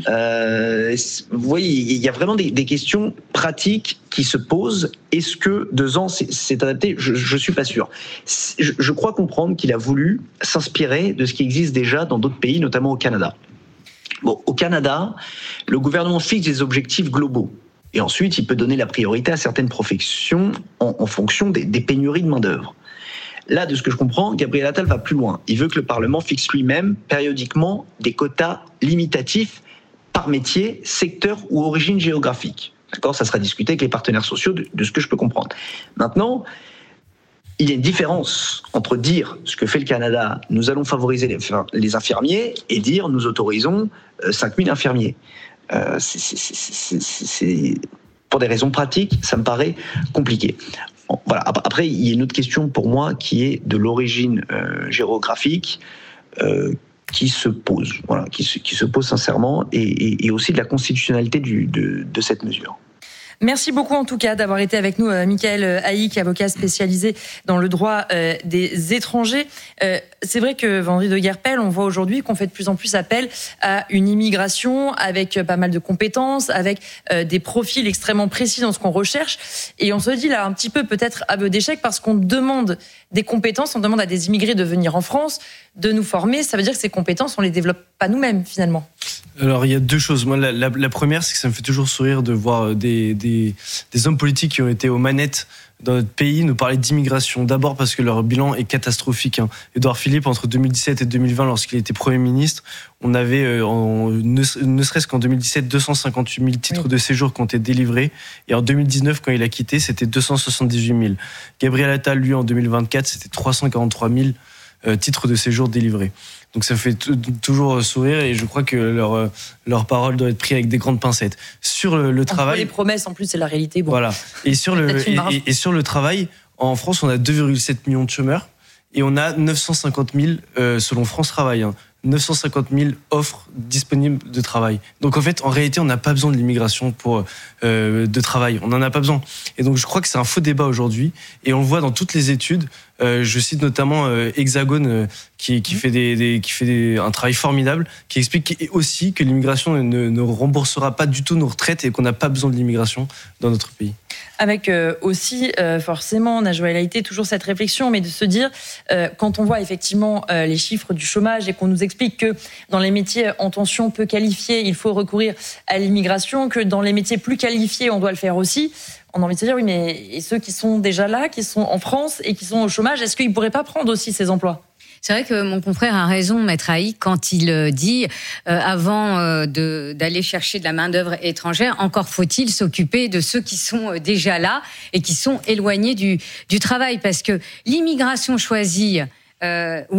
Euh, vous voyez, il y a vraiment des, des questions pratiques qui se posent. Est-ce que deux ans, c'est, c'est adapté ? Je ne suis pas sûr. Je, je crois comprendre qu'il a voulu s'inspirer de ce qui existe déjà dans d'autres pays, notamment au Canada. Bon, au Canada, le gouvernement fixe des objectifs globaux. Et ensuite, il peut donner la priorité à certaines professions en, en fonction des, des pénuries de main-d'œuvre. Là, de ce que je comprends, Gabriel Attal va plus loin. Il veut que le Parlement fixe lui-même, périodiquement, des quotas limitatifs par métier, secteur ou origine géographique. D'accord ? Ça sera discuté avec les partenaires sociaux, de, de ce que je peux comprendre. Maintenant, il y a une différence entre dire ce que fait le Canada, nous allons favoriser les, les infirmiers, et dire nous autorisons cinq mille infirmiers. Euh, c'est, c'est, c'est, c'est, c'est, pour des raisons pratiques, ça me paraît compliqué. Voilà. Après, il y a une autre question pour moi qui est de l'origine euh, géographique euh, qui se pose, voilà, qui se, qui se pose sincèrement, et, et, et aussi de la constitutionnalité du, de, de cette mesure. Merci beaucoup en tout cas d'avoir été avec nous, euh, Michael Haïk, avocat spécialisé dans le droit euh, des étrangers. Euh, c'est vrai que Vendry de Guerpel, on voit aujourd'hui qu'on fait de plus en plus appel à une immigration avec pas mal de compétences, avec euh, des profils extrêmement précis dans ce qu'on recherche. Et on se dit là un petit peu peut-être aveu d'échec parce qu'on demande des compétences, on demande à des immigrés de venir en France, de nous former. Ça veut dire que ces compétences, on les développe pas nous-mêmes finalement. Alors il y a deux choses. Moi, la, la, la première, c'est que ça me fait toujours sourire de voir des, des, des hommes politiques qui ont été aux manettes dans notre pays nous parler d'immigration. D'abord parce que leur bilan est catastrophique. Hein. Édouard Philippe, entre deux mille dix-sept et deux mille vingt, lorsqu'il était Premier ministre, on avait, euh, en, ne, ne serait-ce qu'en deux mille dix-sept, deux cent cinquante-huit mille titres oui. de séjour qui ont été délivrés. Et en deux mille dix-neuf, quand il a quitté, c'était deux cent soixante-dix-huit mille. Gabriel Attal, lui, en deux mille vingt-quatre, c'était trois cent quarante-trois mille euh, titres de séjour délivrés. Donc ça fait t- toujours sourire et je crois que leur, euh, leur parole doit être prise avec des grandes pincettes. Sur le, le travail... Les promesses, en plus, c'est la réalité. Bon. Voilà. Et sur, le, et, et, et sur le travail, en France, on a deux virgule sept millions de chômeurs et on a neuf cent cinquante mille, euh, selon France Travail, hein, neuf cent cinquante mille offres disponibles de travail. Donc en fait, en réalité, on n'a pas besoin de l'immigration pour euh, de travail. On n'en a pas besoin. Et donc je crois que c'est un faux débat aujourd'hui et on le voit dans toutes les études. Euh, je cite notamment euh, Hexagone euh, qui, qui fait, des, des, qui fait des, un travail formidable, qui explique aussi que l'immigration ne, ne remboursera pas du tout nos retraites et qu'on n'a pas besoin de l'immigration dans notre pays. Avec euh, aussi, euh, forcément, Najwa El Haïty, toujours cette réflexion, mais de se dire, euh, quand on voit effectivement euh, les chiffres du chômage et qu'on nous explique que dans les métiers en tension peu qualifiés, il faut recourir à l'immigration, que dans les métiers plus qualifiés, on doit le faire aussi, on a envie de se dire, oui, mais et ceux qui sont déjà là, qui sont en France et qui sont au chômage, est-ce qu'ils ne pourraient pas prendre aussi ces emplois ? C'est vrai que mon confrère a raison, Maître Haïk, quand il dit, euh, avant euh, de, d'aller chercher de la main-d'œuvre étrangère, encore faut-il s'occuper de ceux qui sont déjà là et qui sont éloignés du, du travail. Parce que l'immigration choisie, euh, oui,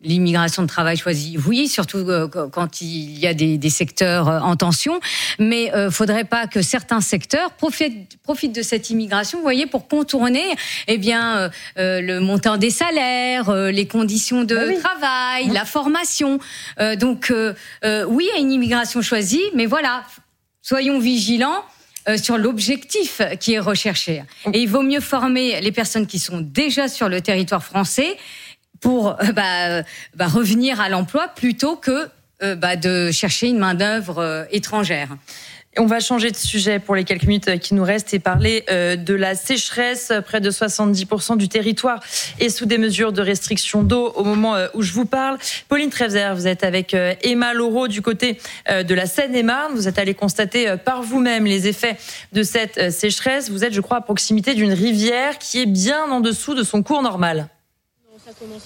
L'immigration de travail choisie, oui, surtout euh, quand il y a des, des secteurs euh, en tension. Mais il euh, faudrait pas que certains secteurs profitent, profitent de cette immigration, vous voyez, pour contourner, eh bien, euh, euh, le montant des salaires, euh, les conditions de oui. travail, oui. la formation. Euh, donc, euh, euh, oui, il y a une immigration choisie, mais voilà, soyons vigilants. Euh, sur l'objectif qui est recherché. Et il vaut mieux former les personnes qui sont déjà sur le territoire français pour euh, bah, bah, revenir à l'emploi plutôt que euh, bah, de chercher une main-d'œuvre euh, étrangère. On va changer de sujet pour les quelques minutes qui nous restent et parler euh, de la sécheresse. Près de soixante-dix pour cent du territoire est sous des mesures de restriction d'eau au moment euh, où je vous parle. Pauline Trefzer, vous êtes avec euh, Emma Laureau du côté euh, de la Seine-et-Marne. Vous êtes allée constater euh, par vous-même les effets de cette euh, sécheresse. Vous êtes, je crois, à proximité d'une rivière qui est bien en dessous de son cours normal. Non, ça commence.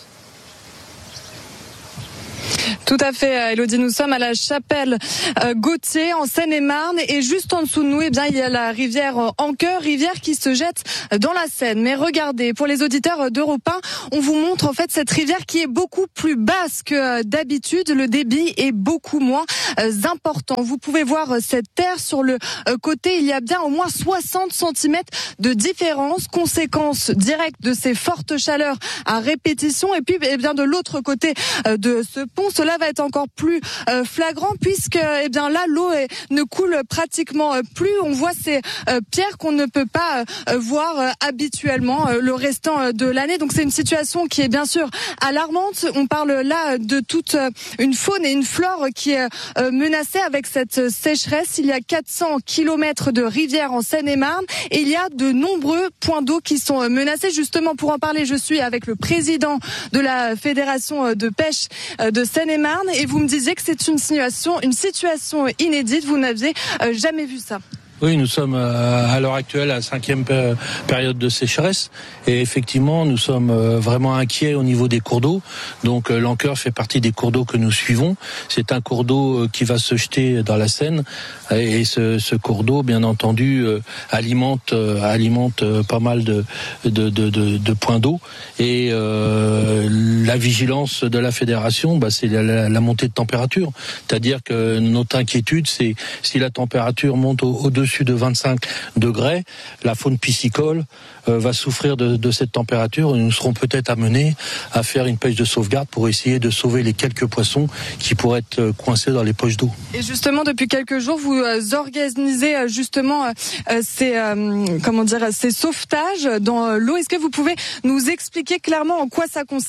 Tout à fait, Elodie. Nous sommes à la chapelle euh, Gauthier, en Seine-et-Marne, et juste en dessous de nous, eh bien, il y a la rivière Anqueur, rivière qui se jette dans la Seine. Mais regardez, pour les auditeurs d'Europe un, on vous montre en fait cette rivière qui est beaucoup plus basse que d'habitude. Le débit est beaucoup moins euh, important. Vous pouvez voir cette terre sur le euh, côté. Il y a bien au moins soixante centimètres de différence, conséquence directe de ces fortes chaleurs à répétition. Et puis, eh bien, de l'autre côté euh, de ce pont, cela va être encore plus euh, flagrant puisque eh bien là l'eau est, ne coule pratiquement euh, plus. On voit ces euh, pierres qu'on ne peut pas euh, voir euh, habituellement euh, le restant euh, de l'année. Donc c'est une situation qui est bien sûr alarmante. On parle là de toute euh, une faune et une flore qui est euh, menacée avec cette sécheresse. Il y a quatre cents kilomètres de rivière en Seine-et-Marne et il y a de nombreux points d'eau qui sont euh, menacés. Justement, pour en parler, je suis avec le président de la Fédération de pêche euh, de Seine-et-Marne. Et vous me disiez que c'est une situation, une situation inédite. Vous n'aviez euh, jamais vu ça. Oui, nous sommes euh, à l'heure actuelle à la cinquième pé- période de sécheresse et effectivement nous sommes euh, vraiment inquiets au niveau des cours d'eau. Donc euh, l'Anqueur fait partie des cours d'eau que nous suivons. C'est un cours d'eau euh, qui va se jeter dans la Seine et, et ce, ce cours d'eau, bien entendu, euh, alimente euh, alimente euh, pas mal de de, de, de, de points d'eau. Et euh, la vigilance de la fédération, bah, c'est la, la, la montée de température. C'est-à-dire que notre inquiétude, c'est si la température monte au, au-dessus de vingt-cinq degrés, la faune piscicole euh, va souffrir de, de cette température et nous serons peut-être amenés à faire une pêche de sauvegarde pour essayer de sauver les quelques poissons qui pourraient être coincés dans les poches d'eau. Et justement, depuis quelques jours, vous euh, organisez euh, justement euh, ces, euh, comment dire, ces sauvetages dans l'eau. Est-ce que vous pouvez nous expliquer clairement en quoi ça consiste ?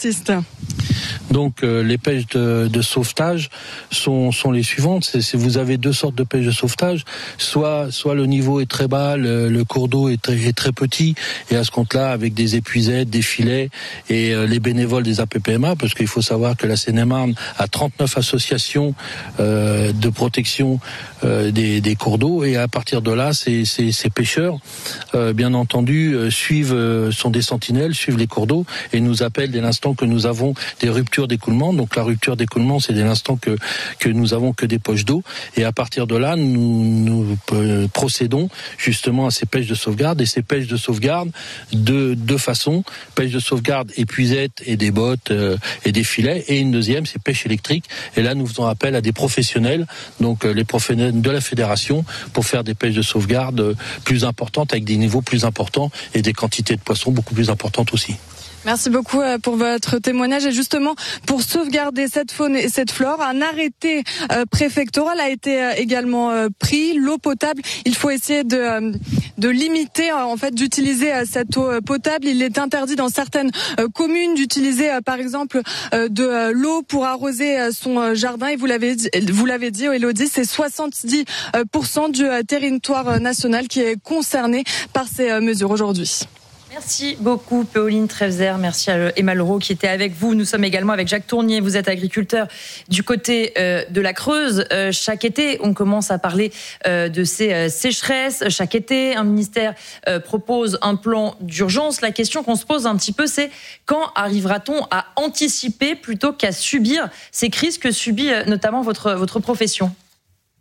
Donc euh, les pêches de, de sauvetage sont, sont les suivantes. C'est, c'est, vous avez deux sortes de pêches de sauvetage. Soit, soit le niveau est très bas, le, le cours d'eau est très, est très petit, et à ce compte-là, avec des épuisettes, des filets et euh, les bénévoles des A P P M A, parce qu'il faut savoir que la Seine-et-Marne a trente-neuf associations euh, de protection euh, des, des cours d'eau, et à partir de là, ces, ces, ces pêcheurs, euh, bien entendu, euh, suivent, euh, sont des sentinelles, suivent les cours d'eau et nous appellent dès l'instant que nous avons des ruptures d'écoulement. Donc la rupture d'écoulement, c'est dès l'instant que que nous avons que des poches d'eau, et à partir de là, nous, nous euh, procédons justement à ces pêches de sauvegarde. Et ces pêches de sauvegarde de deux façons: pêche de sauvegarde épuisette et des bottes euh, et des filets, et une deuxième, c'est pêche électrique. Et là, nous faisons appel à des professionnels, donc euh, les professionnels de la fédération, pour faire des pêches de sauvegarde euh, plus importantes, avec des niveaux plus importants et des quantités de poissons beaucoup plus importantes aussi. Merci beaucoup pour votre témoignage. Et justement, pour sauvegarder cette faune et cette flore, un arrêté préfectoral a été également pris. L'eau potable, il faut essayer de, de limiter, en fait, d'utiliser cette eau potable. Il est interdit dans certaines communes d'utiliser, par exemple, de l'eau pour arroser son jardin. Et vous l'avez dit, vous l'avez dit, Elodie, c'est soixante-dix pour cent du territoire national qui est concerné par ces mesures aujourd'hui. Merci beaucoup, Pauline Trefzer. Merci à Emma Laureau qui était avec vous. Nous sommes également avec Jacques Tournier. Vous êtes agriculteur du côté euh, de la Creuse. Euh, chaque été, on commence à parler euh, de ces euh, sécheresses. Chaque été, un ministère euh, propose un plan d'urgence. La question qu'on se pose un petit peu, c'est quand arrivera-t-on à anticiper plutôt qu'à subir ces crises que subit euh, notamment votre, votre profession ?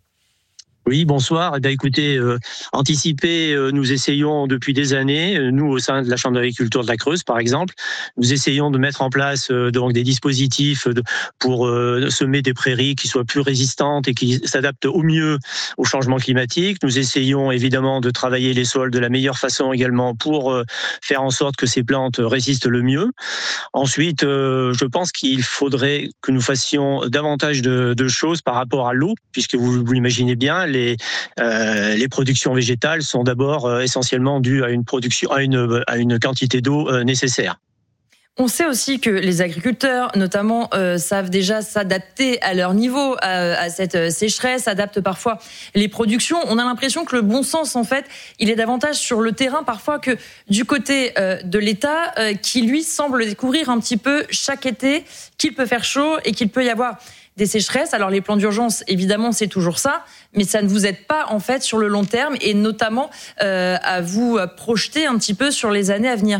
Oui, bonsoir. Eh bien, écoutez, euh, anticiper, euh, nous essayons depuis des années, euh, nous au sein de la Chambre d'agriculture de la Creuse, par exemple, nous essayons de mettre en place euh, donc des dispositifs de, pour euh, semer des prairies qui soient plus résistantes et qui s'adaptent au mieux au changement climatique. Nous essayons évidemment de travailler les sols de la meilleure façon également pour euh, faire en sorte que ces plantes résistent le mieux. Ensuite, euh, je pense qu'il faudrait que nous fassions davantage de, de choses par rapport à l'eau, puisque vous, vous l'imaginez bien, Les, euh, les productions végétales sont d'abord euh, essentiellement dues à une production, à une, à une quantité d'eau euh, nécessaire. On sait aussi que les agriculteurs, notamment, euh, savent déjà s'adapter à leur niveau, à, à cette sécheresse, adaptent parfois les productions. On a l'impression que le bon sens, en fait, il est davantage sur le terrain parfois que du côté euh, de l'État, euh, qui lui semble découvrir un petit peu chaque été qu'il peut faire chaud et qu'il peut y avoir des sécheresses. Alors les plans d'urgence, évidemment, c'est toujours ça, mais ça ne vous aide pas en fait sur le long terme et notamment euh, à vous projeter un petit peu sur les années à venir.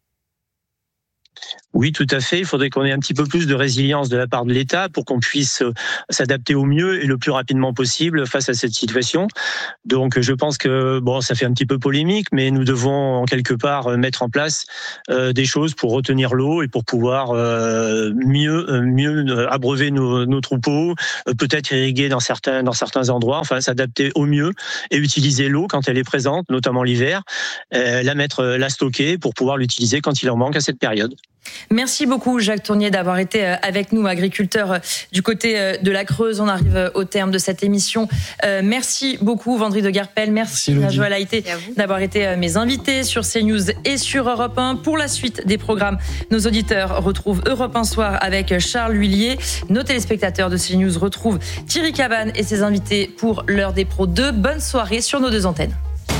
Oui, tout à fait. Il faudrait qu'on ait un petit peu plus de résilience de la part de l'État pour qu'on puisse s'adapter au mieux et le plus rapidement possible face à cette situation. Donc, je pense que, bon, ça fait un petit peu polémique, mais nous devons, en quelque part, mettre en place euh, des choses pour retenir l'eau et pour pouvoir euh, mieux, mieux abreuver nos, nos troupeaux, euh, peut-être irriguer dans certains, dans certains endroits, enfin, s'adapter au mieux et utiliser l'eau quand elle est présente, notamment l'hiver, euh, la mettre, la stocker pour pouvoir l'utiliser quand il en manque à cette période. Merci beaucoup Jacques Tournier d'avoir été avec nous, agriculteur du côté de la Creuse. On arrive au terme de cette émission. Merci beaucoup Vendry de Guerpel, merci, merci à Joël Haïté d'avoir été mes invités sur CNews et sur Europe un. Pour la suite des programmes, nos auditeurs retrouvent Europe un Soir avec Charles Huillier. Nos téléspectateurs de CNews retrouvent Thierry Cabane et ses invités pour l'heure des pros deux. Bonne soirée sur nos deux antennes.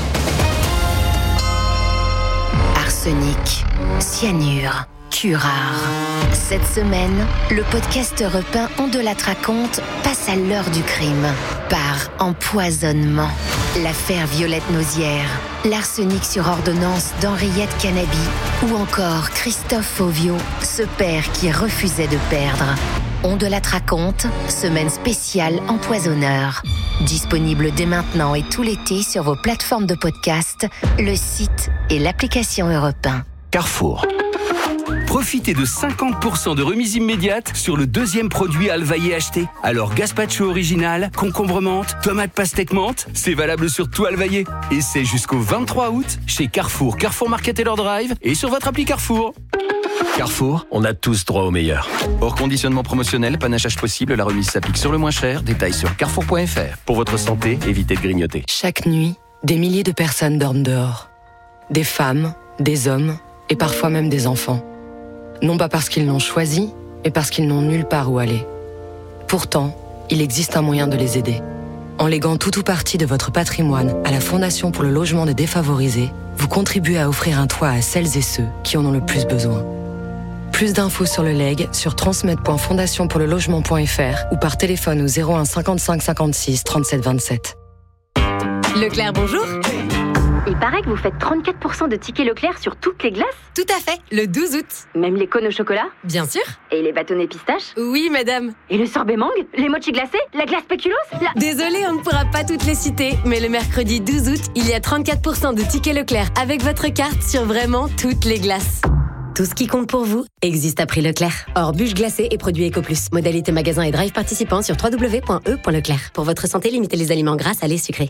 Arsenic, cyanure, curare. Cette semaine, le podcast Europe un On de la raconte passe à l'heure du crime. Par empoisonnement. L'affaire Violette Nausière, l'arsenic sur ordonnance d'Henriette Canabi ou encore Christophe Fauvio, ce père qui refusait de perdre. On de la raconte, semaine spéciale empoisonneur. Disponible dès maintenant et tout l'été sur vos plateformes de podcast, le site et l'application Europe un. Carrefour. Profitez de cinquante pour cent de remise immédiate sur le deuxième produit Alvaillé acheté. Alors gazpacho original, concombre menthe, tomate pastèque menthe, c'est valable sur tout Alvaillé. Et c'est jusqu'au vingt-trois août chez Carrefour, Carrefour Market et leur Drive et sur votre appli Carrefour. Carrefour, on a tous droit au meilleur. Hors conditionnement promotionnel, panachage possible, la remise s'applique sur le moins cher. Détails sur carrefour point f r. Pour votre santé, évitez de grignoter. Chaque nuit, des milliers de personnes dorment dehors. Des femmes, des hommes et parfois même des enfants. Non pas parce qu'ils l'ont choisi, mais parce qu'ils n'ont nulle part où aller. Pourtant, il existe un moyen de les aider. En léguant tout ou partie de votre patrimoine à la Fondation pour le logement des défavorisés, vous contribuez à offrir un toit à celles et ceux qui en ont le plus besoin. Plus d'infos sur le legs sur transmet point fondation pour le logement point f r ou par téléphone au zéro un cinquante-cinq cinquante-six trente-sept vingt-sept. Leclerc, bonjour. Il paraît que vous faites trente-quatre pour cent de tickets Leclerc sur toutes les glaces. Tout à fait, le douze août. Même les cônes au chocolat? Bien sûr. Et les bâtonnets pistaches? Oui, madame. Et le sorbet mangue? Les mochis glacés? La glace spéculoos? La... Désolée, on ne pourra pas toutes les citer, mais le mercredi douze août, il y a trente-quatre pour cent de tickets Leclerc avec votre carte sur vraiment toutes les glaces. Tout ce qui compte pour vous existe à prix Leclerc. Hors bûches glacées et produits Eco Plus. Modalité magasin et drive participants sur w w w point e point leclerc. Pour votre santé, limitez les aliments gras, salés, sucrés.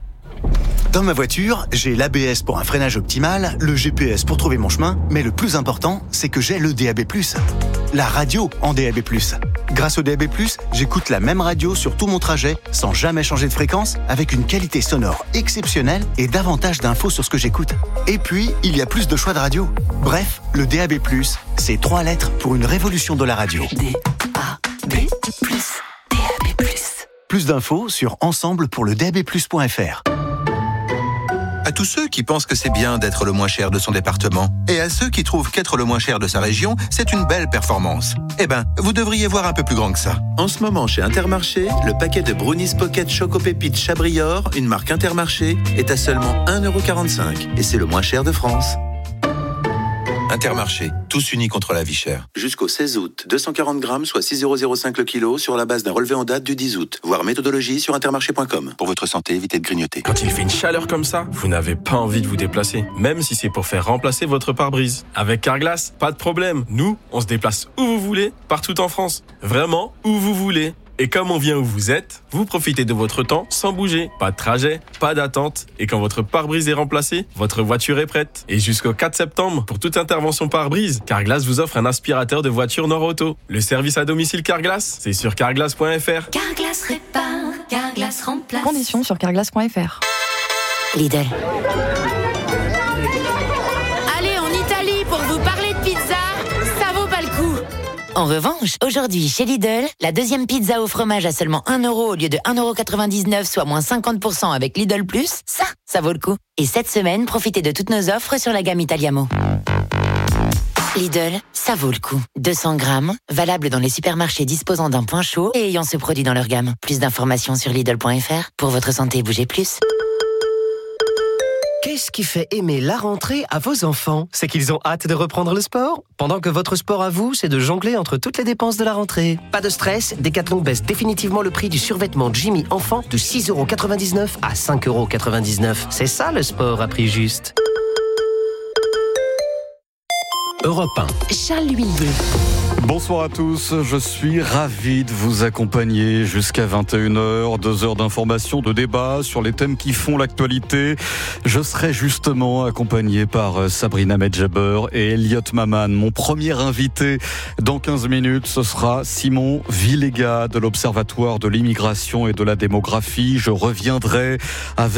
Dans ma voiture, j'ai l'A B S pour un freinage optimal, le G P S pour trouver mon chemin, mais le plus important, c'est que j'ai le D A B plus. La radio en D A B plus. Grâce au D A B plus, j'écoute la même radio sur tout mon trajet, sans jamais changer de fréquence, avec une qualité sonore exceptionnelle et davantage d'infos sur ce que j'écoute. Et puis, il y a plus de choix de radio. Bref, le D A B plus, c'est trois lettres pour une révolution de la radio. D A B plus, D A B plus. Plus d'infos sur ensemble pour le d a b plus point f r. À tous ceux qui pensent que c'est bien d'être le moins cher de son département, et à ceux qui trouvent qu'être le moins cher de sa région, c'est une belle performance. Eh ben, vous devriez voir un peu plus grand que ça. En ce moment, chez Intermarché, le paquet de Brownies Pocket Choco Pépites Chabrior, une marque Intermarché, est à seulement un euro quarante-cinq, et c'est le moins cher de France. Intermarché, tous unis contre la vie chère. Jusqu'au seize août, deux cent quarante grammes, soit six euros zéro cinq le kilo, sur la base d'un relevé en date du dix août. Voir méthodologie sur intermarché point com. Pour votre santé, évitez de grignoter. Quand il fait une chaleur comme ça, vous n'avez pas envie de vous déplacer, même si c'est pour faire remplacer votre pare-brise. Avec Carglass, pas de problème. Nous, on se déplace où vous voulez, partout en France. Vraiment, où vous voulez. Et comme on vient où vous êtes, vous profitez de votre temps sans bouger. Pas de trajet, pas d'attente. Et quand votre pare-brise est remplacé, votre voiture est prête. Et jusqu'au quatre septembre, pour toute intervention pare-brise, Carglass vous offre un aspirateur de voiture Nord-Auto. Le service à domicile Carglass, c'est sur carglass point f r. Carglass répare, Carglass remplace. Conditions sur carglass point f r. Lidl. Allez en Italie pour vous parler de pizza, ça vaut pas le coup. En revanche, aujourd'hui, chez Lidl, la deuxième pizza au fromage à seulement un euro au lieu de un euro quatre-vingt-dix-neuf, soit moins cinquante pour cent avec Lidl Plus, ça, ça vaut le coup. Et cette semaine, profitez de toutes nos offres sur la gamme Italiamo. Lidl, ça vaut le coup. deux cents grammes, valable dans les supermarchés disposant d'un point chaud et ayant ce produit dans leur gamme. Plus d'informations sur Lidl point f r. Pour votre santé, bougez plus. Qu'est-ce qui fait aimer la rentrée à vos enfants? C'est qu'ils ont hâte de reprendre le sport? Pendant que votre sport à vous, c'est de jongler entre toutes les dépenses de la rentrée. Pas de stress, Decathlon baisse définitivement le prix du survêtement Jimmy enfant de six euros quatre-vingt-dix-neuf à cinq euros quatre-vingt-dix-neuf. C'est ça le sport à prix juste. Europe un. Charles Huillier. Bonsoir à tous, je suis ravi de vous accompagner jusqu'à vingt et une heures, deux heures d'information, de débat sur les thèmes qui font l'actualité. Je serai justement accompagné par Sabrina Medjaber et Elliot Maman. Mon premier invité dans quinze minutes, ce sera Simon Villégat de l'Observatoire de l'immigration et de la démographie. Je reviendrai avec